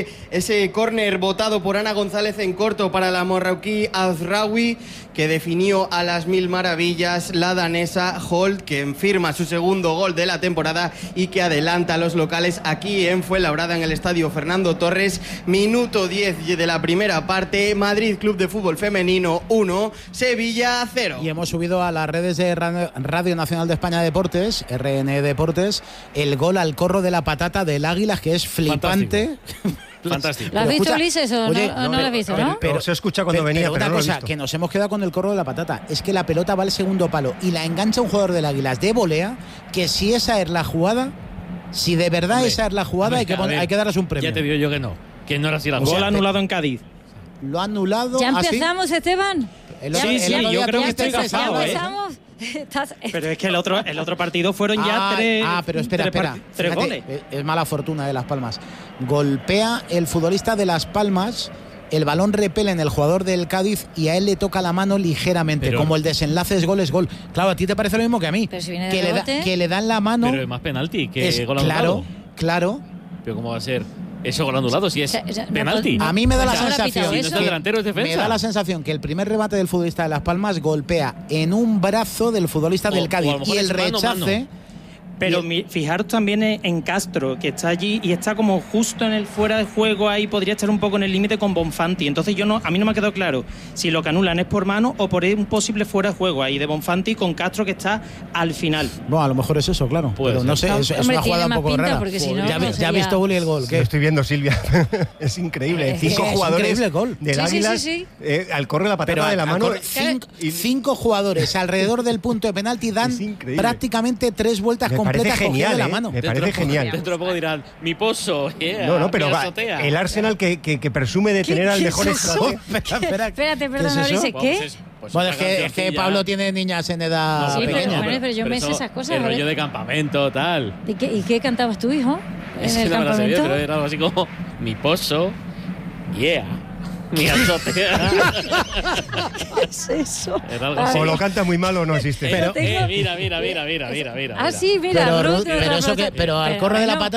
ese córner botado por Ana González en corto para la marroquí Azraoui, que definió a las mil maravillas la danesa Holt, que firma su segundo gol de la temporada y que adelanta a los locales aquí en Fuenlabrada, en el estadio Fernando Torres. Minuto 10 de la primera parte, Madrid Club de Fútbol Femenino 1, Sevilla 0. Y hemos subido a las redes de Radio Nacional de España Deportes, RN Deportes, el gol al corro de la patata del Águilas, que es flipante. Fantástico. ¿Lo has visto, Ulises, o oye, no lo has visto, no? Pero se escucha cuando venía, pero una no lo he cosa, visto. que nos hemos quedado con el corro de la patata, es que la pelota va al segundo palo y la engancha un jugador del Águilas de volea, que si esa es la jugada, si de verdad esa es la jugada, hay que darles un premio. Ya te digo yo que no era así la jugada. cosa. Gol anulado en Cádiz. Lo ha anulado. ¿Ya empezamos, Esteban? Sí, yo creo que estoy casado, ¿Ya empezamos? Pero es que el otro partido fueron ya tres. Pero espera. Tres goles. Es mala fortuna de Las Palmas. Golpea el futbolista de Las Palmas el balón repele en el jugador del Cádiz y a él le toca la mano ligeramente, pero, como el desenlace es gol, es gol. Claro, a ti te parece lo mismo que a mí, pero si viene que le dan la mano. Pero es más penalti que gol anulado. Claro. Pero ¿cómo va a ser eso gol anulado si es penalti? A mí me da la sensación, si no delantero es defensa. Me da la sensación que el primer remate del futbolista de Las Palmas golpea en un brazo del futbolista del Cádiz y el rechace. Pero fijaros también en Castro, que está allí y está como justo en el fuera de juego, ahí podría estar un poco en el límite con Bonfanti. Entonces a mí no me ha quedado claro si lo que anulan es por mano o por un posible fuera de juego ahí de Bonfanti con Castro, que está al final. Bueno, a lo mejor es eso, claro. Pero no sé, es una jugada un poco rara. Si no, ya ha visto Uli el gol. ¿Qué? Estoy viendo, Silvia. Es increíble. 5 jugadores del Águilas al corre la patada de la mano. 5 jugadores alrededor del punto de penalti dan prácticamente 3 vueltas completas cogidas de la mano. Me parece genial. Dentro de poco dirán, mi pozo. No, pero el Arsenal que presume de tener al mejor estratega. Espérate, perdona, dice ¿qué? Bueno, es que Pablo tiene niñas en edad pequeña. Pero yo me sé esas cosas. El rollo de campamento, tal. ¿Y qué cantabas tu hijo en el campamento? Pero era algo así como, mi pozo, mi azotea. ¿Qué es eso? O lo canta muy mal o no existe. Pero, mira. Ah, sí, mira. Pero al corre de la patada